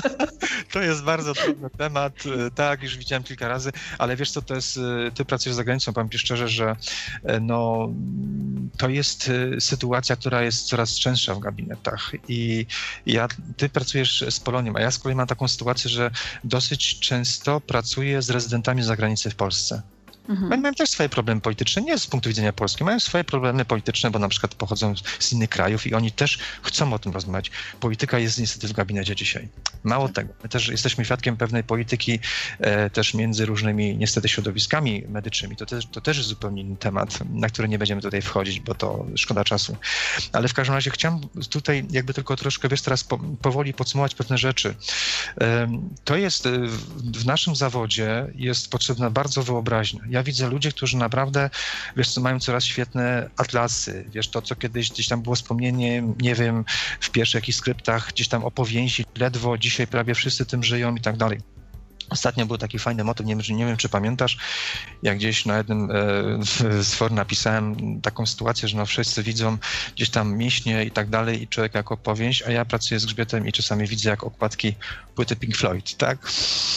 to jest bardzo trudny temat, tak, już widziałem kilka razy, ale wiesz co, to jest, ty pracujesz za granicą, powiem ci szczerze, że no, to jest sytuacja, która jest coraz częstsza w gabinetach i ja, ty pracujesz z Polonią, a ja z kolei mam taką sytuację, że dosyć często pracuję z rezydentami z zagranicy w Polsce. Mhm. Mają też swoje problemy polityczne, nie z punktu widzenia polskiego, mają swoje problemy polityczne, bo na przykład pochodzą z innych krajów i oni też chcą o tym rozmawiać. Polityka jest niestety w gabinecie dzisiaj. Mało tego, my też jesteśmy świadkiem pewnej polityki e, też między różnymi niestety środowiskami medycznymi. To też, to też jest zupełnie inny temat, na który nie będziemy tutaj wchodzić, bo to szkoda czasu. Ale w każdym razie chciałem tutaj jakby tylko troszkę, wiesz, teraz po, powoli podsumować pewne rzeczy. E, to jest w, w naszym zawodzie jest potrzebna bardzo wyobraźnia. Ja widzę ludzi, którzy naprawdę, wiesz co, mają coraz świetne atlasy, wiesz, to co kiedyś gdzieś tam było wspomnienie, nie wiem, w pierwszych jakichś skryptach, gdzieś tam opowieści, ledwo dzisiaj prawie wszyscy tym żyją i tak dalej. Ostatnio był taki fajny motyw, nie wiem, nie wiem czy pamiętasz, jak gdzieś na jednym e, z for napisałem taką sytuację, że no wszyscy widzą gdzieś tam mięśnie i tak dalej i człowiek jako opowieść, a ja pracuję z grzbietem i czasami widzę jak okładki płyty Pink Floyd, tak?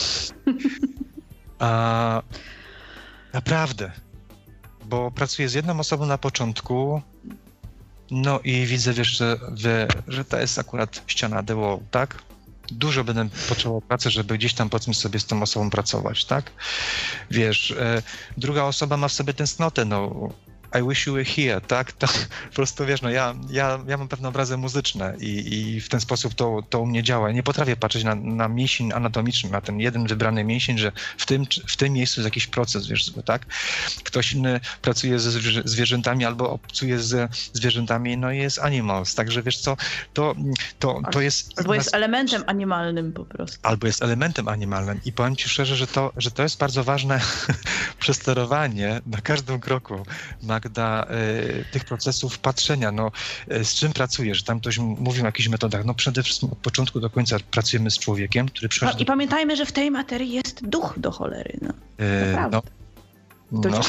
A naprawdę, bo pracuję z jedną osobą na początku, no i widzę, wiesz, że, że to jest akurat ściana the wall, tak? Dużo będę potrzebował pracy, żeby gdzieś tam, powiedzmy sobie, z tą osobą pracować, tak? Wiesz, e, druga osoba ma w sobie tęsknotę, no I wish you were here, tak? To po prostu, wiesz, no ja, ja, ja mam pewne obrazy muzyczne i, i w ten sposób to, to u mnie działa. Ja nie potrafię patrzeć na, na mięsień anatomiczny, na ten jeden wybrany mięsień, że w tym, w tym miejscu jest jakiś proces, wiesz, tak? Ktoś inny pracuje ze zwierzętami albo obcuje ze zwierzętami, no i jest animals, także wiesz co, to, to, to jest... Albo jest nas... elementem animalnym po prostu. Albo jest elementem animalnym i powiem ci szczerze, że to, że to jest bardzo ważne przesterowanie na każdym kroku, Magda, y, tych procesów patrzenia, no y, z czym pracujesz? Tam ktoś mówił o jakichś metodach, no przede wszystkim od początku do końca pracujemy z człowiekiem, który przychodzi... No, I pamiętajmy, że w tej materii jest duch do cholery, no. Y, no. No,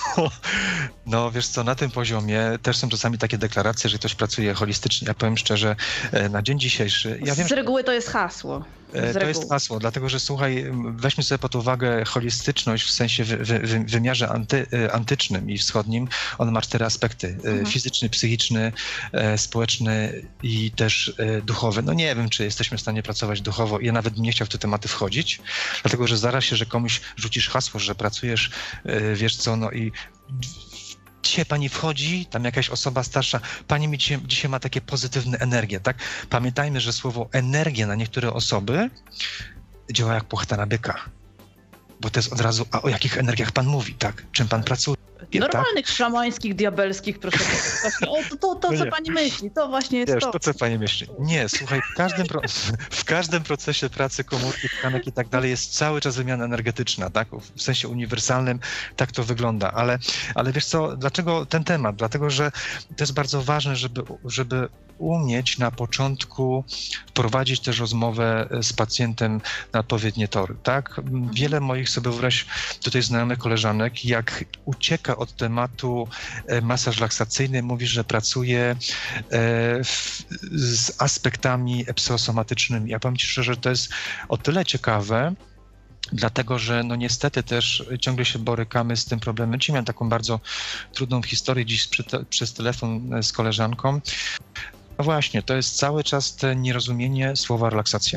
no wiesz co, na tym poziomie też są czasami takie deklaracje, że ktoś pracuje holistycznie. Ja powiem szczerze, na dzień dzisiejszy... Ja wiem, z reguły to jest hasło. To jest hasło, dlatego że słuchaj, weźmy sobie pod uwagę holistyczność w sensie wy, wy, wymiarze anty, antycznym i wschodnim. On ma cztery aspekty. Mhm. Fizyczny, psychiczny, społeczny i też duchowy. No nie wiem, czy jesteśmy w stanie pracować duchowo. Ja nawet bym nie chciał w te tematy wchodzić, dlatego że zaraz się, że komuś rzucisz hasło, że pracujesz, wiesz co, no i dzisiaj pani wchodzi, tam jakaś osoba starsza, pani mi dzisiaj, dzisiaj ma takie pozytywne energie, tak? Pamiętajmy, że słowo energia na niektóre osoby działa jak płachta na byka, bo to jest od razu, a o jakich energiach pan mówi, tak? Czym pan pracuje? Normalnych, tak? szamańskich, diabelskich, proszę właśnie. O, to, to, to co pani myśli, to właśnie jest Wiesz, to. to, co pani myśli. Nie, słuchaj, w każdym, pro... w każdym procesie pracy komórki, tkanek i tak dalej jest cały czas wymiana energetyczna, tak? W sensie uniwersalnym tak to wygląda, ale, ale wiesz co, dlaczego ten temat? Dlatego, że to jest bardzo ważne, żeby, żeby umieć na początku prowadzić też rozmowę z pacjentem na odpowiednie tory, tak? Wiele moich sobie wyobraź tutaj znajomych koleżanek, jak ucieka od tematu masaż relaksacyjny, mówi, że pracuje w, z aspektami psychosomatycznymi. Ja powiem ci szczerze, że to jest o tyle ciekawe, dlatego, że no niestety też ciągle się borykamy z tym problemem. Dzisiaj miałem taką bardzo trudną historię dziś przy te, przez telefon z koleżanką. No właśnie, to jest cały czas to nierozumienie słowa relaksacja,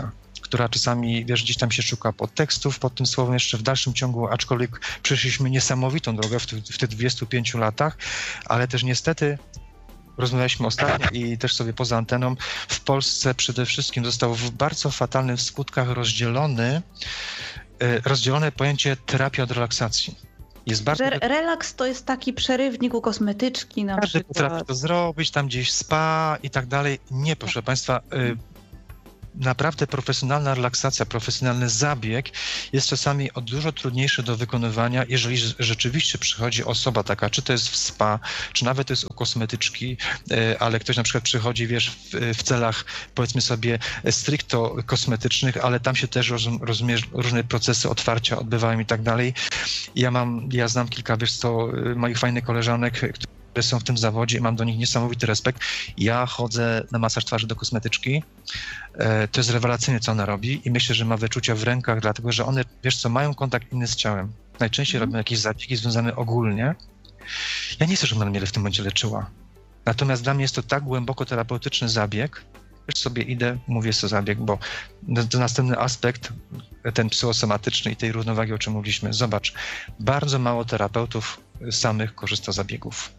która czasami, wiesz, gdzieś tam się szuka podtekstów pod tym słowem jeszcze w dalszym ciągu, aczkolwiek przeszliśmy niesamowitą drogę w, w tych dwudziestu pięciu latach, ale też niestety rozmawialiśmy ostatnio i też sobie poza anteną, w Polsce przede wszystkim został w bardzo fatalnych skutkach rozdzielony, rozdzielone pojęcie terapia od relaksacji. Jest bardzo... Re- relaks to jest taki przerywnik u kosmetyczki na Każdy przykład. potrafi to zrobić, tam gdzieś spa i tak dalej. Nie, proszę Państwa, y, naprawdę profesjonalna relaksacja, profesjonalny zabieg jest czasami o dużo trudniejszy do wykonywania, jeżeli rzeczywiście przychodzi osoba taka, czy to jest w spa, czy nawet to jest u kosmetyczki, y, ale ktoś na przykład przychodzi, wiesz, w, w celach, powiedzmy sobie, stricto kosmetycznych, ale tam się też rozum, rozumiesz, różne procesy otwarcia odbywają i tak dalej. Ja mam, ja znam kilka, wiesz co, moich fajnych koleżanek, które są w tym zawodzie i mam do nich niesamowity respekt. Ja chodzę na masaż twarzy do kosmetyczki. To jest rewelacyjne, co ona robi i myślę, że ma wyczucia w rękach, dlatego że one, wiesz co, mają kontakt inny z ciałem. Najczęściej mm. robią jakieś zabiegi związane ogólnie. Ja nie chcę, żeby ona mnie w tym momencie leczyła. Natomiast dla mnie jest to tak głęboko terapeutyczny zabieg, wiesz sobie idę, mówię sobie zabieg, bo to następny aspekt, ten psychosomatyczny i tej równowagi, o czym mówiliśmy. Zobacz, bardzo mało terapeutów samych korzysta z zabiegów.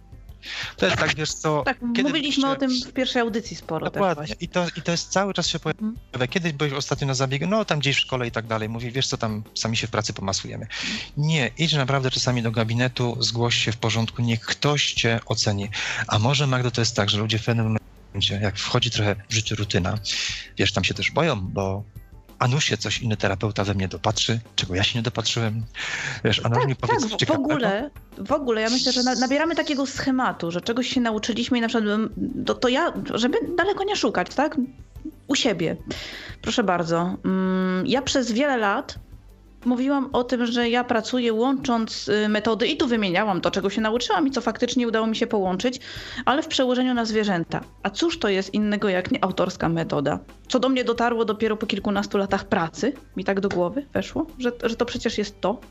To jest tak, wiesz co... Tak, kiedy mówiliśmy się... o tym w pierwszej audycji sporo. Dokładnie. Też I, to, I to jest cały czas się pojawia. Hmm. Kiedyś byłeś ostatnio na zabiegu, no tam gdzieś w szkole i tak dalej. Mówi, wiesz co, tam sami się w pracy pomasujemy. Nie, idź naprawdę czasami do gabinetu, zgłoś się w porządku, niech ktoś cię oceni. A może, Magdo, to jest tak, że ludzie w pewnym momencie, jak wchodzi trochę w życiu rutyna, wiesz, tam się też boją, bo a nuż się coś inny terapeuta we mnie dopatrzy, czego ja się nie dopatrzyłem. Wiesz, a tak, mi powiedz tak, w ogóle, w ogóle, ja myślę, że na, nabieramy takiego schematu, że czegoś się nauczyliśmy i na przykład to, to ja, żeby daleko nie szukać, tak? U siebie. Proszę bardzo. Ja przez wiele lat mówiłam o tym, że ja pracuję łącząc metody i tu wymieniałam to, czego się nauczyłam i co faktycznie udało mi się połączyć, ale w przełożeniu na zwierzęta. A cóż to jest innego jak nie autorska metoda? Co do mnie dotarło dopiero po kilkunastu latach pracy, mi tak do głowy weszło, że, że to przecież jest to.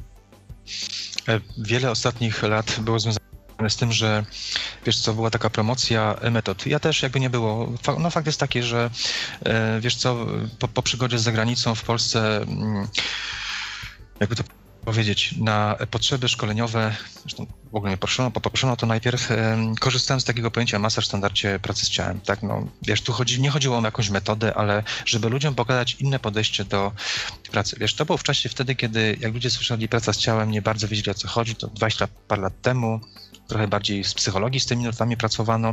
Wiele ostatnich lat było związane z tym, że wiesz co, była taka promocja metod. Ja też jakby nie było. No fakt jest taki, że wiesz co, po, po przygodzie z zagranicą w Polsce, jakby to powiedzieć, na potrzeby szkoleniowe, zresztą w ogóle mnie proszono, poproszono to najpierw, korzystałem z takiego pojęcia masaż w standardzie pracy z ciałem. Tak, no, wiesz, tu chodzi, nie chodziło o jakąś metodę, ale żeby ludziom pokazać inne podejście do pracy. Wiesz, to było w czasie wtedy, kiedy jak ludzie słyszeli praca z ciałem, nie bardzo wiedzieli, o co chodzi, to dwadzieścia parę lat temu, trochę bardziej z psychologii z tymi nurtami pracowano.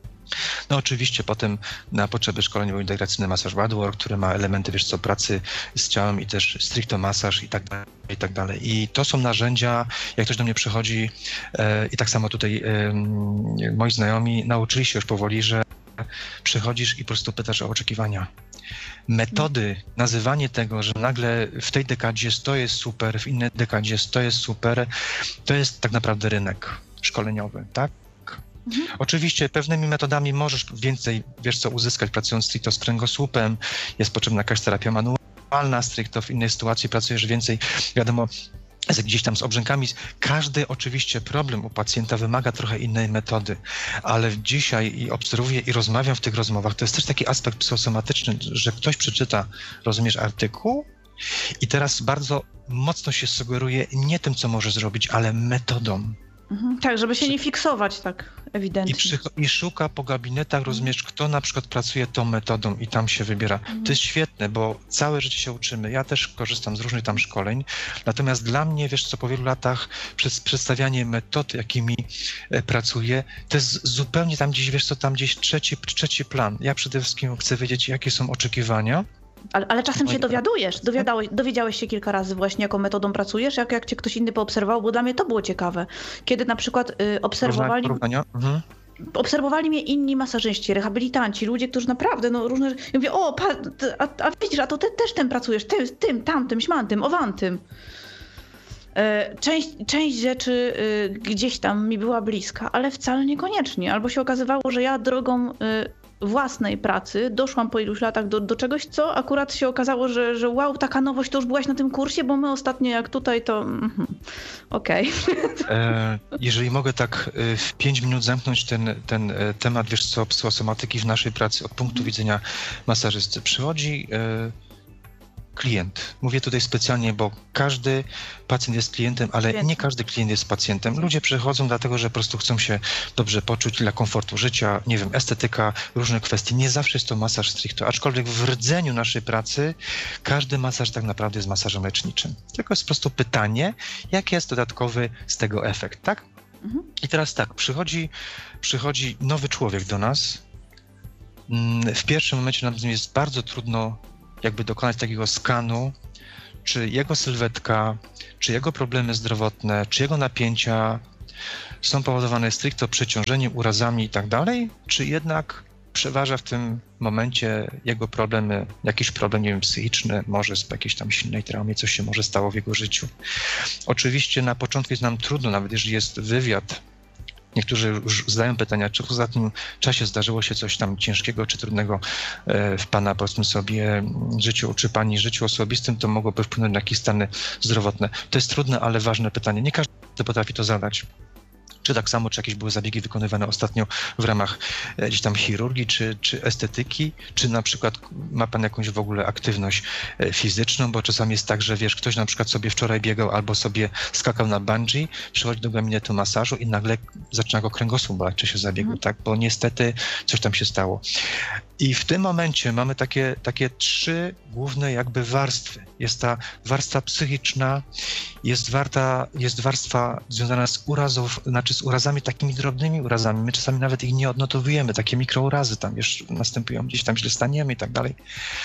No oczywiście potem na potrzeby szkoleń był integracyjny masaż bodywork, który ma elementy, wiesz co, pracy z ciałem i też stricto masaż i tak dalej, i tak dalej. I to są narzędzia, jak ktoś do mnie przychodzi e, i tak samo tutaj e, moi znajomi nauczyli się już powoli, że przychodzisz i po prostu pytasz o oczekiwania. Metody, nazywanie tego, że nagle w tej dekadzie to jest super, w innej dekadzie to jest super, to jest tak naprawdę rynek szkoleniowy, tak? Mhm. Oczywiście pewnymi metodami możesz więcej, wiesz co, uzyskać pracując stricto z kręgosłupem, jest potrzebna jakaś terapia manualna, stricto w innej sytuacji pracujesz więcej, wiadomo, z, gdzieś tam z obrzękami. Każdy oczywiście problem u pacjenta wymaga trochę innej metody, ale dzisiaj i obserwuję i rozmawiam w tych rozmowach, to jest też taki aspekt psychosomatyczny, że ktoś przeczyta, rozumiesz, artykuł i teraz bardzo mocno się sugeruje nie tym, co może zrobić, ale metodą. Mhm. Tak, żeby się nie fiksować tak ewidentnie. I, przy, I szuka po gabinetach, rozumiesz, kto na przykład pracuje tą metodą i tam się wybiera. Mhm. To jest świetne, bo całe życie się uczymy. Ja też korzystam z różnych tam szkoleń, natomiast dla mnie, wiesz co, po wielu latach przez przedstawianie metod, jakimi e, pracuję, to jest zupełnie tam gdzieś, wiesz co, tam gdzieś trzeci, trzeci plan. Ja przede wszystkim chcę wiedzieć, jakie są oczekiwania. Ale, ale czasem się dowiadujesz, dowiadałeś, dowiedziałeś się kilka razy właśnie, jaką metodą pracujesz, jak, jak cię ktoś inny poobserwował, bo dla mnie to było ciekawe. Kiedy na przykład y, obserwowali, mhm. obserwowali mnie inni masażyści, rehabilitanci, ludzie, którzy naprawdę, no różne, ja mówię, o, pa, a, a widzisz, a to ty też tym pracujesz, tym, tym tamtym, śmantym, owantym. Część, część rzeczy gdzieś tam mi była bliska, ale wcale niekoniecznie. Albo się okazywało, że ja drogą własnej pracy doszłam po iluś latach do, do czegoś, co akurat się okazało, że, że wow, taka nowość, to już byłaś na tym kursie, bo my ostatnio jak tutaj, to mhm. okej. Okay. Jeżeli mogę tak w pięć minut zamknąć ten, ten temat, wiesz co, psychosomatyki w naszej pracy od punktu hmm. widzenia masażysty. Przychodzi klient. Mówię tutaj specjalnie, bo każdy pacjent jest klientem, ale klient. nie każdy klient jest pacjentem. Ludzie przychodzą dlatego, że po prostu chcą się dobrze poczuć dla komfortu życia, nie wiem, estetyka, różne kwestie. Nie zawsze jest to masaż stricte, aczkolwiek w rdzeniu naszej pracy każdy masaż tak naprawdę jest masażem leczniczym. Tylko jest po prostu pytanie, jaki jest dodatkowy z tego efekt, tak? Mhm. I teraz tak, przychodzi, przychodzi nowy człowiek do nas. W pierwszym momencie nam jest bardzo trudno jakby dokonać takiego skanu, czy jego sylwetka, czy jego problemy zdrowotne, czy jego napięcia są powodowane stricte przeciążeniem, urazami i tak dalej, czy jednak przeważa w tym momencie jego problemy, jakiś problem, nie wiem, psychiczny, może z jakiejś tam silnej traumie, coś się może stało w jego życiu. Oczywiście na początku jest nam trudno, nawet jeżeli jest wywiad. Niektórzy już zadają pytania, czy w ostatnim czasie zdarzyło się coś tam ciężkiego czy trudnego w pana, powiedzmy sobie, życiu, czy pani życiu osobistym, to mogłoby wpłynąć na jakieś stany zdrowotne. To jest trudne, ale ważne pytanie. Nie każdy potrafi to zadać. Czy tak samo, czy jakieś były zabiegi wykonywane ostatnio w ramach gdzieś tam chirurgii, czy, czy estetyki, czy na przykład ma pan jakąś w ogóle aktywność fizyczną, bo czasami jest tak, że wiesz, ktoś na przykład sobie wczoraj biegał albo sobie skakał na bungee, przychodzi do gabinetu masażu i nagle zaczyna go kręgosłup boleć, czy się zabiegł, mhm. tak, bo niestety coś tam się stało. I w tym momencie mamy takie, takie trzy główne jakby warstwy. Jest ta warstwa psychiczna, jest, warta, jest warstwa związana z urazów, znaczy z urazami takimi drobnymi urazami. My czasami nawet ich nie odnotowujemy, takie mikrourazy tam wiesz, następują, gdzieś tam źle staniemy i tak dalej.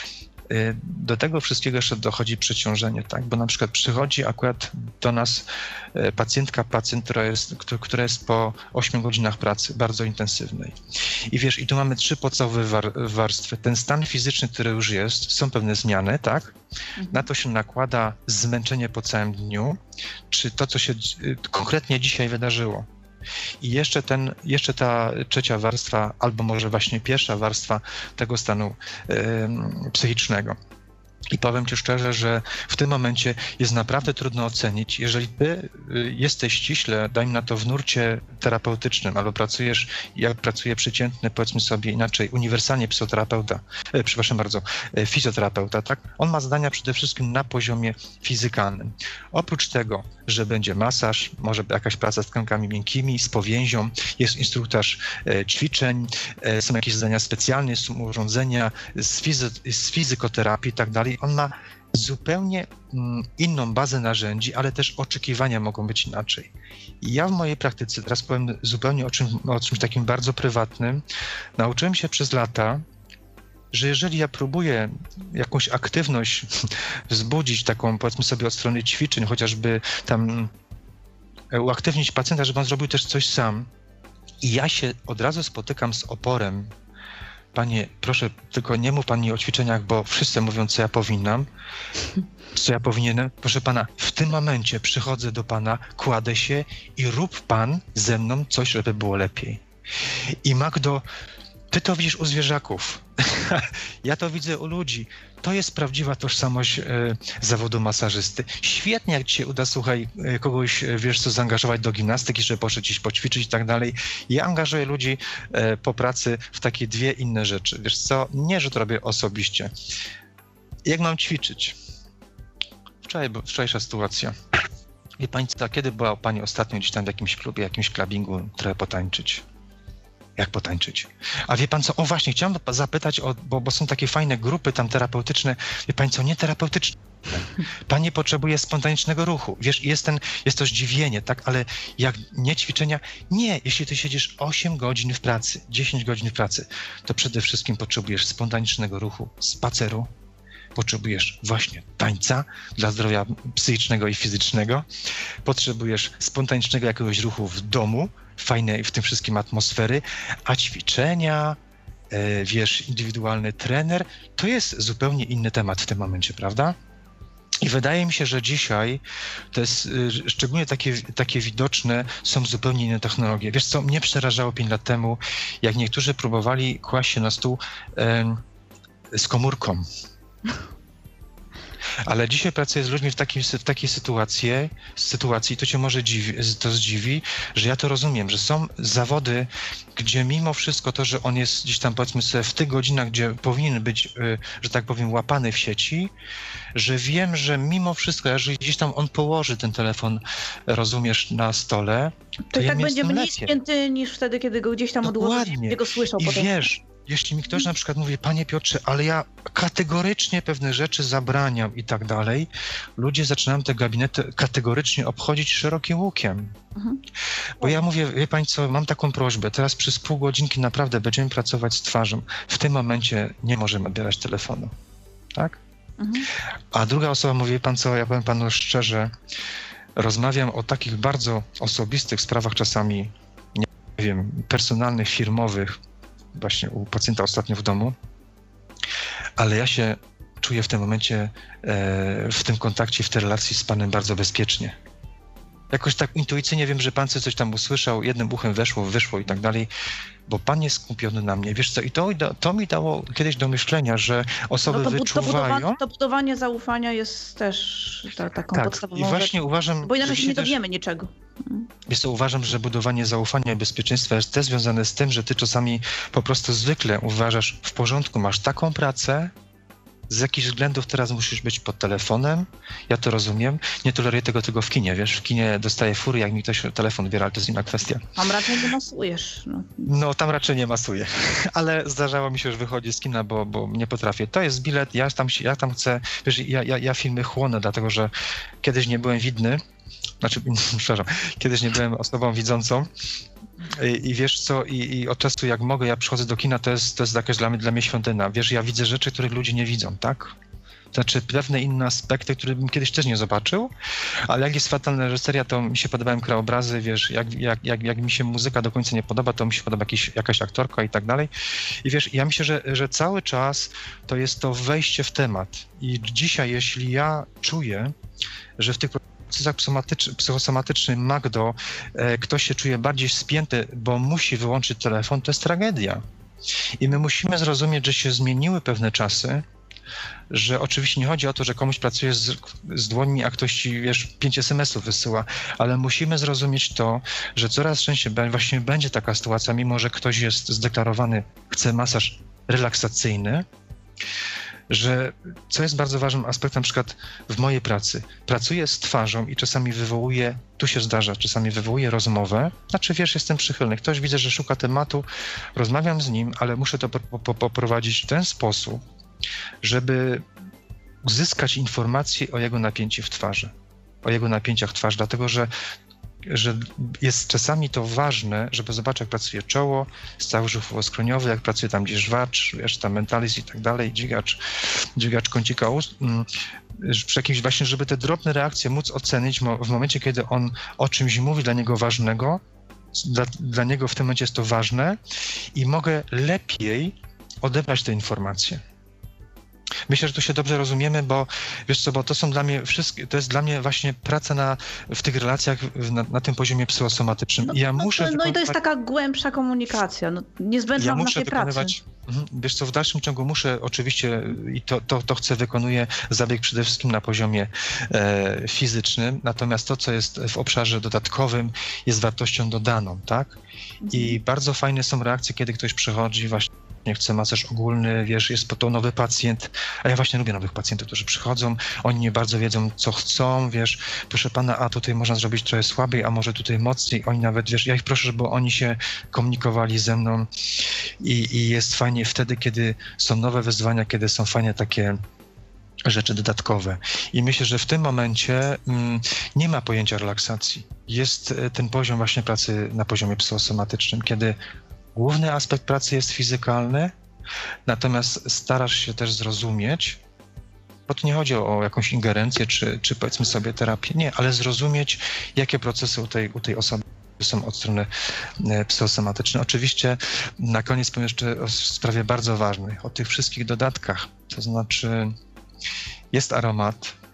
Do tego wszystkiego jeszcze dochodzi przeciążenie, tak? Bo na przykład przychodzi akurat do nas pacjentka, pacjent, która jest, która jest po ośmiu godzinach pracy, bardzo intensywnej. I wiesz, i tu mamy trzy podstawowe war, warstwy. Ten stan fizyczny, który już jest, są pewne zmiany, tak? Mhm. Na to się nakłada zmęczenie po całym dniu, czy to, co się konkretnie dzisiaj wydarzyło. I jeszcze, ten, jeszcze ta trzecia warstwa, albo może właśnie pierwsza warstwa tego stanu yy, psychicznego. I powiem ci szczerze, że w tym momencie jest naprawdę trudno ocenić, jeżeli ty jesteś ściśle, dajmy na to, w nurcie terapeutycznym, albo pracujesz, jak pracuje przeciętny, powiedzmy sobie inaczej, uniwersalnie psychoterapeuta, e, przepraszam bardzo, e, fizjoterapeuta, tak? On ma zadania przede wszystkim na poziomie fizykalnym. Oprócz tego, że będzie masaż, może jakaś praca z tkankami miękkimi, z powięzią, jest instruktaż e, ćwiczeń, e, są jakieś zadania specjalne, są urządzenia z, fizy- z fizykoterapii i tak dalej. On ma zupełnie mm, inną bazę narzędzi, ale też oczekiwania mogą być inaczej. I ja w mojej praktyce, teraz powiem zupełnie o, czym, o czymś takim bardzo prywatnym, nauczyłem się przez lata, że jeżeli ja próbuję jakąś aktywność wzbudzić, taką powiedzmy sobie od strony ćwiczeń, chociażby tam uaktywnić pacjenta, żeby on zrobił też coś sam, i ja się od razu spotykam z oporem. Panie, proszę, tylko nie mów pani o ćwiczeniach, bo wszyscy mówią, co ja powinnam, co ja powinienem. Proszę pana, w tym momencie przychodzę do pana, kładę się i rób pan ze mną coś, żeby było lepiej. I Magdo, ty to widzisz u zwierzaków. Ja to widzę u ludzi. To jest prawdziwa tożsamość e, zawodu masażysty. Świetnie, jak ci się uda, słuchaj, e, kogoś, e, wiesz co, zaangażować do gimnastyki, żeby poszedł gdzieś poćwiczyć i tak dalej. Ja angażuję ludzi e, po pracy w takie dwie inne rzeczy. Wiesz co, nie, że to robię osobiście. Jak mam ćwiczyć? Wczoraj, wczorajsza sytuacja. Wie pani co, kiedy była pani ostatnio gdzieś tam w jakimś klubie, jakimś klubingu, trochę potańczyć? Jak potańczyć? A wie pan co, o właśnie, chciałem zapytać, o, bo, bo są takie fajne grupy tam terapeutyczne, wie pani co, nie terapeutyczne. Pan nie potrzebuje spontanicznego ruchu. Wiesz, jest, ten, jest to zdziwienie, tak, ale jak nie ćwiczenia, nie, jeśli ty siedzisz osiem godzin w pracy, dziesięć godzin w pracy, to przede wszystkim potrzebujesz spontanicznego ruchu, spaceru, potrzebujesz właśnie tańca dla zdrowia psychicznego i fizycznego, potrzebujesz spontanicznego jakiegoś ruchu w domu, fajnej w tym wszystkim atmosfery, a ćwiczenia, e, wiesz, indywidualny trener, to jest zupełnie inny temat w tym momencie, prawda? I wydaje mi się, że dzisiaj to jest y, szczególnie takie, takie widoczne, są zupełnie inne technologie. Wiesz co, mnie przerażało pięć lat temu, jak niektórzy próbowali kłaść się na stół y, z komórką. Ale dzisiaj pracuję z ludźmi w takiej, w takiej sytuacji, sytuacji, to cię może dziwi, to zdziwi, że ja to rozumiem, że są zawody, gdzie mimo wszystko to, że on jest gdzieś tam, powiedzmy sobie, w tych godzinach, gdzie powinien być, że tak powiem, łapany w sieci, że wiem, że mimo wszystko, jeżeli gdzieś tam on położy ten telefon, rozumiesz, na stole, to, to i ja tak będzie mniej lepiej. spięty niż wtedy, kiedy go gdzieś tam odłożysz, gdzie go słyszał I potem. wiesz, jeśli mi ktoś na przykład mówi, panie Piotrze, ale ja kategorycznie pewne rzeczy zabraniam i tak dalej, ludzie zaczynają te gabinety kategorycznie obchodzić szerokim łukiem. Mhm. Bo ja mówię, wie pani co, mam taką prośbę, teraz przez pół godzinki naprawdę będziemy pracować z twarzą. W tym momencie nie możemy odbierać telefonu. Tak? Mhm. A druga osoba mówi, wie pan co, ja powiem panu szczerze, rozmawiam o takich bardzo osobistych sprawach, czasami, nie wiem, personalnych, firmowych, właśnie u pacjenta ostatnio w domu, ale ja się czuję w tym momencie, e, w tym kontakcie, w tej relacji z panem bardzo bezpiecznie. Jakoś tak intuicyjnie wiem, że pan coś tam usłyszał, jednym uchem weszło, wyszło i tak dalej, bo pan jest skupiony na mnie. Wiesz co, i to, to mi dało kiedyś do myślenia, że osoby no to, wyczuwają... To budowanie, to budowanie zaufania jest też ta, taką tak, podstawową i właśnie rzecz, uważam, bo inaczej się nie też... dowiemy niczego. Wiesz co, uważam, że budowanie zaufania i bezpieczeństwa jest też związane z tym, że ty czasami po prostu zwykle uważasz, w porządku, masz taką pracę, z jakichś względów teraz musisz być pod telefonem, ja to rozumiem, nie toleruję tego tylko w kinie, wiesz, w kinie dostaję fury, jak mi ktoś telefon odbiera, ale to jest inna kwestia. Tam raczej nie masujesz. No, no tam raczej nie masuję, ale zdarzało mi się już wychodzić z kina, bo, bo nie potrafię. To jest bilet, ja tam, ja tam chcę, wiesz, ja, ja, ja filmy chłonę, dlatego że kiedyś nie byłem widny, znaczy, przepraszam, kiedyś nie byłem osobą widzącą i, i wiesz co, i, i od czasu jak mogę, ja przychodzę do kina, to jest, to jest jakaś dla mnie, dla mnie świątynia. Wiesz, ja widzę rzeczy, których ludzie nie widzą, tak? Znaczy pewne inne aspekty, które bym kiedyś też nie zobaczył, ale jak jest fatalna reżyseria, to mi się podobają krajobrazy, wiesz, jak, jak, jak, jak mi się muzyka do końca nie podoba, to mi się podoba jakiś, jakaś aktorka i tak dalej. I wiesz, ja myślę, że, że cały czas to jest to wejście w temat. I dzisiaj, jeśli ja czuję, że w tych procesach psychosomatycznych Magdo e, ktoś się czuje bardziej spięty, bo musi wyłączyć telefon, to jest tragedia. I my musimy zrozumieć, że się zmieniły pewne czasy, że oczywiście nie chodzi o to, że komuś pracuje z, z dłońmi, a ktoś ci, wiesz, pięć es em esów wysyła, ale musimy zrozumieć to, że coraz częściej właśnie będzie taka sytuacja, mimo że ktoś jest zdeklarowany, chce masaż relaksacyjny, że co jest bardzo ważnym aspektem, na przykład w mojej pracy, pracuję z twarzą i czasami wywołuję, tu się zdarza, czasami wywołuję rozmowę, znaczy wiesz, jestem przychylny, ktoś widzę, że szuka tematu, rozmawiam z nim, ale muszę to poprowadzić w ten sposób, żeby uzyskać informacje o jego napięciu w twarzy, o jego napięciach twarzy, dlatego że że jest czasami to ważne, żeby zobaczyć, jak pracuje czoło, staw brzuchowo-skroniowy, jak pracuje tam gdzieś żwacz, wiesz, tam mentalizm i tak dalej, dźwigacz, dźwigacz kącika ust, przy jakimś właśnie, żeby te drobne reakcje móc ocenić w momencie, kiedy on o czymś mówi dla niego ważnego, dla, dla niego w tym momencie jest to ważne i mogę lepiej odebrać te informacje. Myślę, że tu się dobrze rozumiemy, bo wiesz co, bo to są dla mnie wszystkie, to jest dla mnie właśnie praca na, w tych relacjach na, na tym poziomie psychosomatycznym. No, I ja no, muszę no, no wykonywać... i to jest taka głębsza komunikacja, no, niezbędna ja w muszę naszej wykonywać, pracy. Wiesz co, w dalszym ciągu muszę oczywiście, i to, to, to chcę, wykonuję zabieg przede wszystkim na poziomie e, fizycznym, natomiast to, co jest w obszarze dodatkowym, jest wartością dodaną, tak? Mhm. I bardzo fajne są reakcje, kiedy ktoś przychodzi właśnie, nie chce masaż ogólny, wiesz, jest to nowy pacjent, a ja właśnie lubię nowych pacjentów, którzy przychodzą, oni nie bardzo wiedzą, co chcą, wiesz, proszę pana, a tutaj można zrobić trochę słabiej, a może tutaj mocniej, oni nawet, wiesz, ja ich proszę, żeby oni się komunikowali ze mną i, i jest fajnie wtedy, kiedy są nowe wyzwania, kiedy są fajne takie rzeczy dodatkowe. I myślę, że w tym momencie mm, nie ma pojęcia relaksacji. Jest ten poziom właśnie pracy na poziomie psychosomatycznym, kiedy główny aspekt pracy jest fizykalny, natomiast starasz się też zrozumieć, bo to nie chodzi o jakąś ingerencję, czy, czy powiedzmy sobie terapię, nie, ale zrozumieć, jakie procesy u tej, u tej osoby są od strony psychosomatycznej. Oczywiście na koniec powiem jeszcze o sprawie bardzo ważnej, o tych wszystkich dodatkach, to znaczy jest aromat,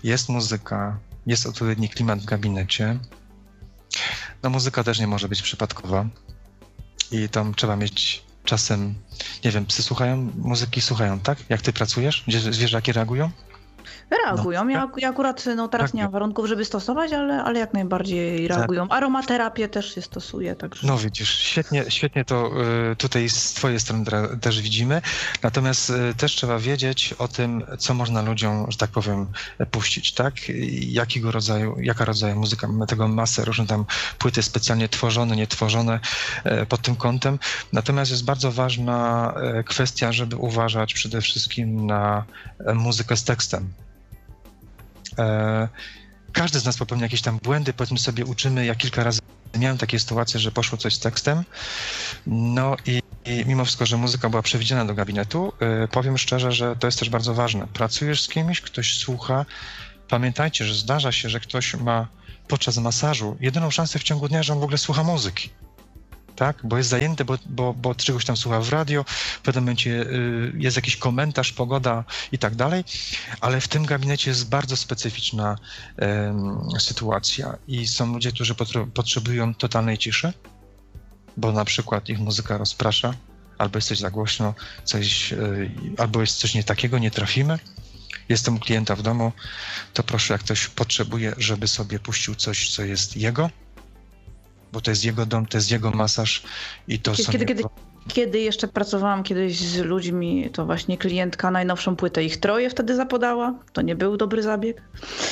jest muzyka, jest odpowiedni klimat w gabinecie. No muzyka też nie może być przypadkowa i tam trzeba mieć czasem, nie wiem, psy słuchają muzyki, słuchają, tak? Jak ty pracujesz? Gdzie zwierzaki reagują? Reagują. No. Ja, ja akurat no, teraz Tak, nie mam warunków, żeby stosować, ale, ale jak najbardziej reagują. Aromaterapię też się stosuje. Także... No widzisz, świetnie, świetnie to y, tutaj z twojej strony tra- też widzimy. Natomiast y, też trzeba wiedzieć o tym, co można ludziom, że tak powiem, puścić, tak? I jakiego rodzaju, jaka rodzaju muzyka. Mamy tego masę, różne tam płyty specjalnie tworzone, nietworzone y, pod tym kątem. Natomiast jest bardzo ważna y, kwestia, żeby uważać przede wszystkim na y, muzykę z tekstem. E, każdy z nas popełnia jakieś tam błędy, powiedzmy sobie uczymy, ja kilka razy miałem takie sytuacje, że poszło coś z tekstem, no i, i mimo wszystko, że muzyka była przewidziana do gabinetu, e, powiem szczerze, że to jest też bardzo ważne. Pracujesz z kimś, ktoś słucha, pamiętajcie, że zdarza się, że ktoś ma podczas masażu jedyną szansę w ciągu dnia, że on w ogóle słucha muzyki. Tak? Bo jest zajęty, bo, bo, bo czegoś tam słucha w radio, w pewnym momencie y, jest jakiś komentarz, pogoda i tak dalej, ale w tym gabinecie jest bardzo specyficzna y, sytuacja i są ludzie, którzy potr- potrzebują totalnej ciszy, bo na przykład ich muzyka rozprasza, albo jest coś za głośno, coś, y, albo jest coś nie takiego, nie trafimy. Jestem u klienta w domu, to proszę, jak ktoś potrzebuje, żeby sobie puścił coś, co jest jego, bo to jest jego dom, to jest jego masaż i to Kiedy, są... kiedy, jego... kiedy jeszcze pracowałam kiedyś z ludźmi, to właśnie klientka najnowszą płytę ich troje wtedy zapodała. To nie był dobry zabieg.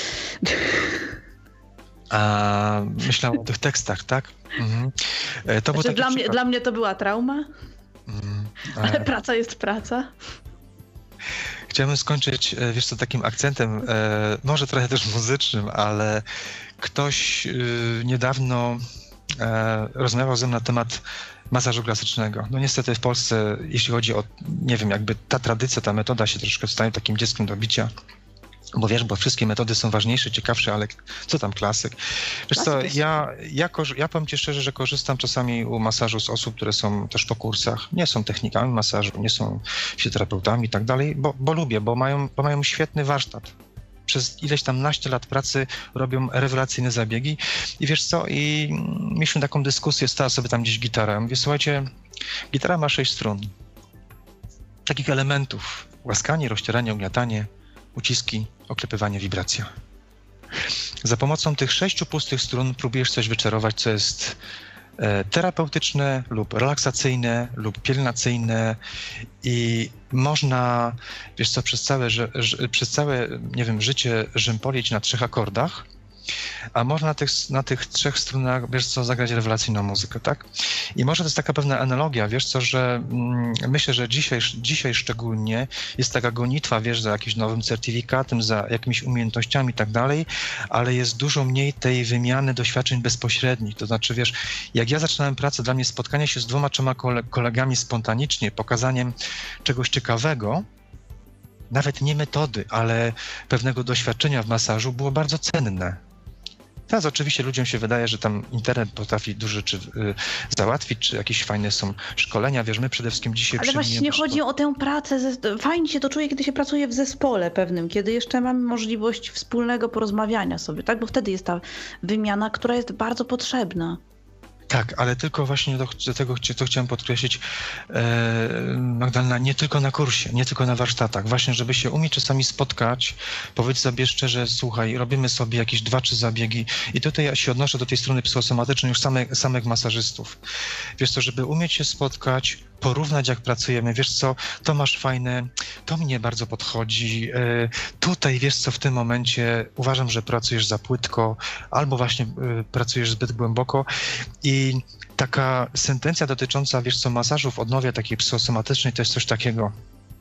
A myślałem o tych tekstach, tak? Mhm. To był Znaczy, taki dla, mnie, przykład. dla mnie to była trauma, Mhm. ale praca jest praca. Chciałbym skończyć, wiesz co, takim akcentem, może trochę też muzycznym, ale ktoś niedawno rozmawiał ze mną na temat masażu klasycznego. No niestety w Polsce, jeśli chodzi o, nie wiem, jakby ta tradycja, ta metoda się troszkę staje takim dzieckiem do bicia. Bo wiesz, bo wszystkie metody są ważniejsze, ciekawsze, ale co tam klasyk? Wiesz co, ja, ja, korzy- ja powiem ci szczerze, że korzystam czasami u masażu z osób, które są też po kursach, nie są technikami masażu, nie są fizjoterapeutami i tak dalej, bo, bo lubię, bo mają, bo mają świetny warsztat. Przez ileś tam naście lat pracy robią rewelacyjne zabiegi i wiesz co, i mieliśmy taką dyskusję, stała sobie tam gdzieś gitara. Ja mówię, słuchajcie, gitara ma sześć strun, takich elementów, łaskanie, rozcieranie, ugniatanie, uciski, oklepywanie, wibracja. Za pomocą tych sześciu pustych strun próbujesz coś wyczarować, co jest e, terapeutyczne lub relaksacyjne lub pielęgnacyjne i można, wiesz co, przez całe, że, że, przez całe, nie wiem, życie rzympolić na trzech akordach, a można na tych, na tych trzech strunach, wiesz co, zagrać rewelacyjną muzykę, tak? I może to jest taka pewna analogia, wiesz co, że mm, myślę, że dzisiaj, dzisiaj szczególnie jest taka gonitwa, wiesz, za jakimś nowym certyfikatem, za jakimiś umiejętnościami i tak dalej, ale jest dużo mniej tej wymiany doświadczeń bezpośrednich. To znaczy, wiesz, jak ja zaczynałem pracę, dla mnie spotkanie się z dwoma, trzema kole- kolegami spontanicznie, pokazaniem czegoś ciekawego, nawet nie metody, ale pewnego doświadczenia w masażu było bardzo cenne. Teraz oczywiście ludziom się wydaje, że tam internet potrafi dużo rzeczy y, załatwić, czy jakieś fajne są szkolenia, wiesz, my przede wszystkim dzisiaj... Ale właśnie nie chodzi o tę pracę, ze... fajnie się to czuje, kiedy się pracuje w zespole pewnym, kiedy jeszcze mamy możliwość wspólnego porozmawiania sobie, tak? Bo wtedy jest ta wymiana, która jest bardzo potrzebna. Tak, ale tylko właśnie do, do tego to chciałem podkreślić, e, Magdalena, nie tylko na kursie, nie tylko na warsztatach, właśnie żeby się umieć czasami spotkać, powiedzieć sobie szczerze, słuchaj, robimy sobie jakieś dwa, trzy zabiegi i tutaj ja się odnoszę do tej strony psychosomatycznej już same, samych masażystów. Wiesz co, żeby umieć się spotkać, porównać jak pracujemy, wiesz co, to masz fajne, to mnie bardzo podchodzi, e, tutaj wiesz co, w tym momencie uważam, że pracujesz za płytko, albo właśnie e, pracujesz zbyt głęboko i I taka sentencja dotycząca, wiesz co, masażu w odnowie takiej psychosomatycznej to jest coś takiego,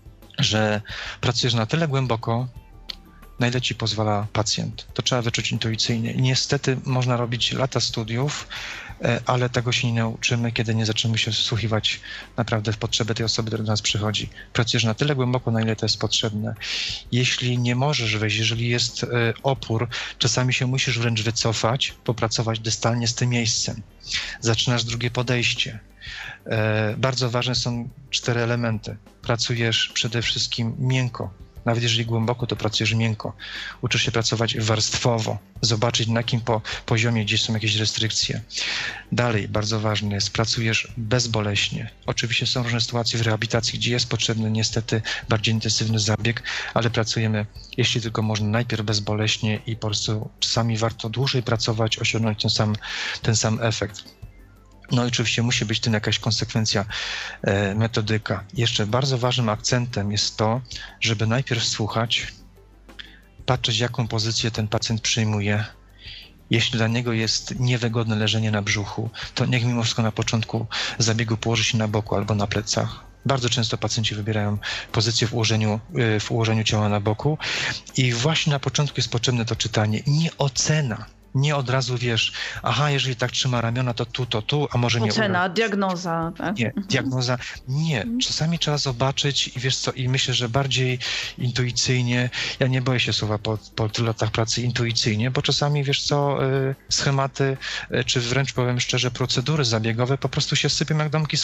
że pracujesz na tyle głęboko, na ile ci pozwala pacjent. To trzeba wyczuć intuicyjnie. I niestety można robić lata studiów, ale tego się nie nauczymy, kiedy nie zaczniemy się wsłuchiwać naprawdę w potrzeby tej osoby, która do nas przychodzi. Pracujesz na tyle głęboko, na ile to jest potrzebne. Jeśli nie możesz wejść, jeżeli jest opór, czasami się musisz wręcz wycofać, popracować dystalnie z tym miejscem. Zaczynasz drugie podejście. Bardzo ważne są cztery elementy. Pracujesz przede wszystkim miękko, Nawet jeżeli głęboko, to pracujesz miękko. Uczysz się pracować warstwowo, zobaczyć na jakim po, poziomie gdzieś są jakieś restrykcje. Dalej, bardzo ważne jest, pracujesz bezboleśnie. Oczywiście są różne sytuacje w rehabilitacji, gdzie jest potrzebny niestety bardziej intensywny zabieg, ale pracujemy, jeśli tylko można, najpierw bezboleśnie i po prostu czasami warto dłużej pracować, osiągnąć ten sam, ten sam efekt. No i oczywiście musi być w tym jakaś konsekwencja, e, metodyka. Jeszcze bardzo ważnym akcentem jest to, żeby najpierw słuchać, patrzeć, jaką pozycję ten pacjent przyjmuje. Jeśli dla niego jest niewygodne leżenie na brzuchu, to niech mimo wszystko na początku zabiegu położy się na boku albo na plecach. Bardzo często pacjenci wybierają pozycję w ułożeniu, w ułożeniu ciała na boku i właśnie na początku jest potrzebne to czytanie, nie ocena. Nie od razu wiesz, aha, jeżeli tak trzyma ramiona, to tu, to tu, a może nie. Ocena, diagnoza. Tak? Nie, diagnoza. Nie, czasami trzeba zobaczyć i wiesz co, i myślę, że bardziej intuicyjnie, ja nie boję się słowa po, po tylu latach pracy intuicyjnie, bo czasami wiesz co, schematy, czy wręcz powiem szczerze, procedury zabiegowe po prostu się sypią jak domki z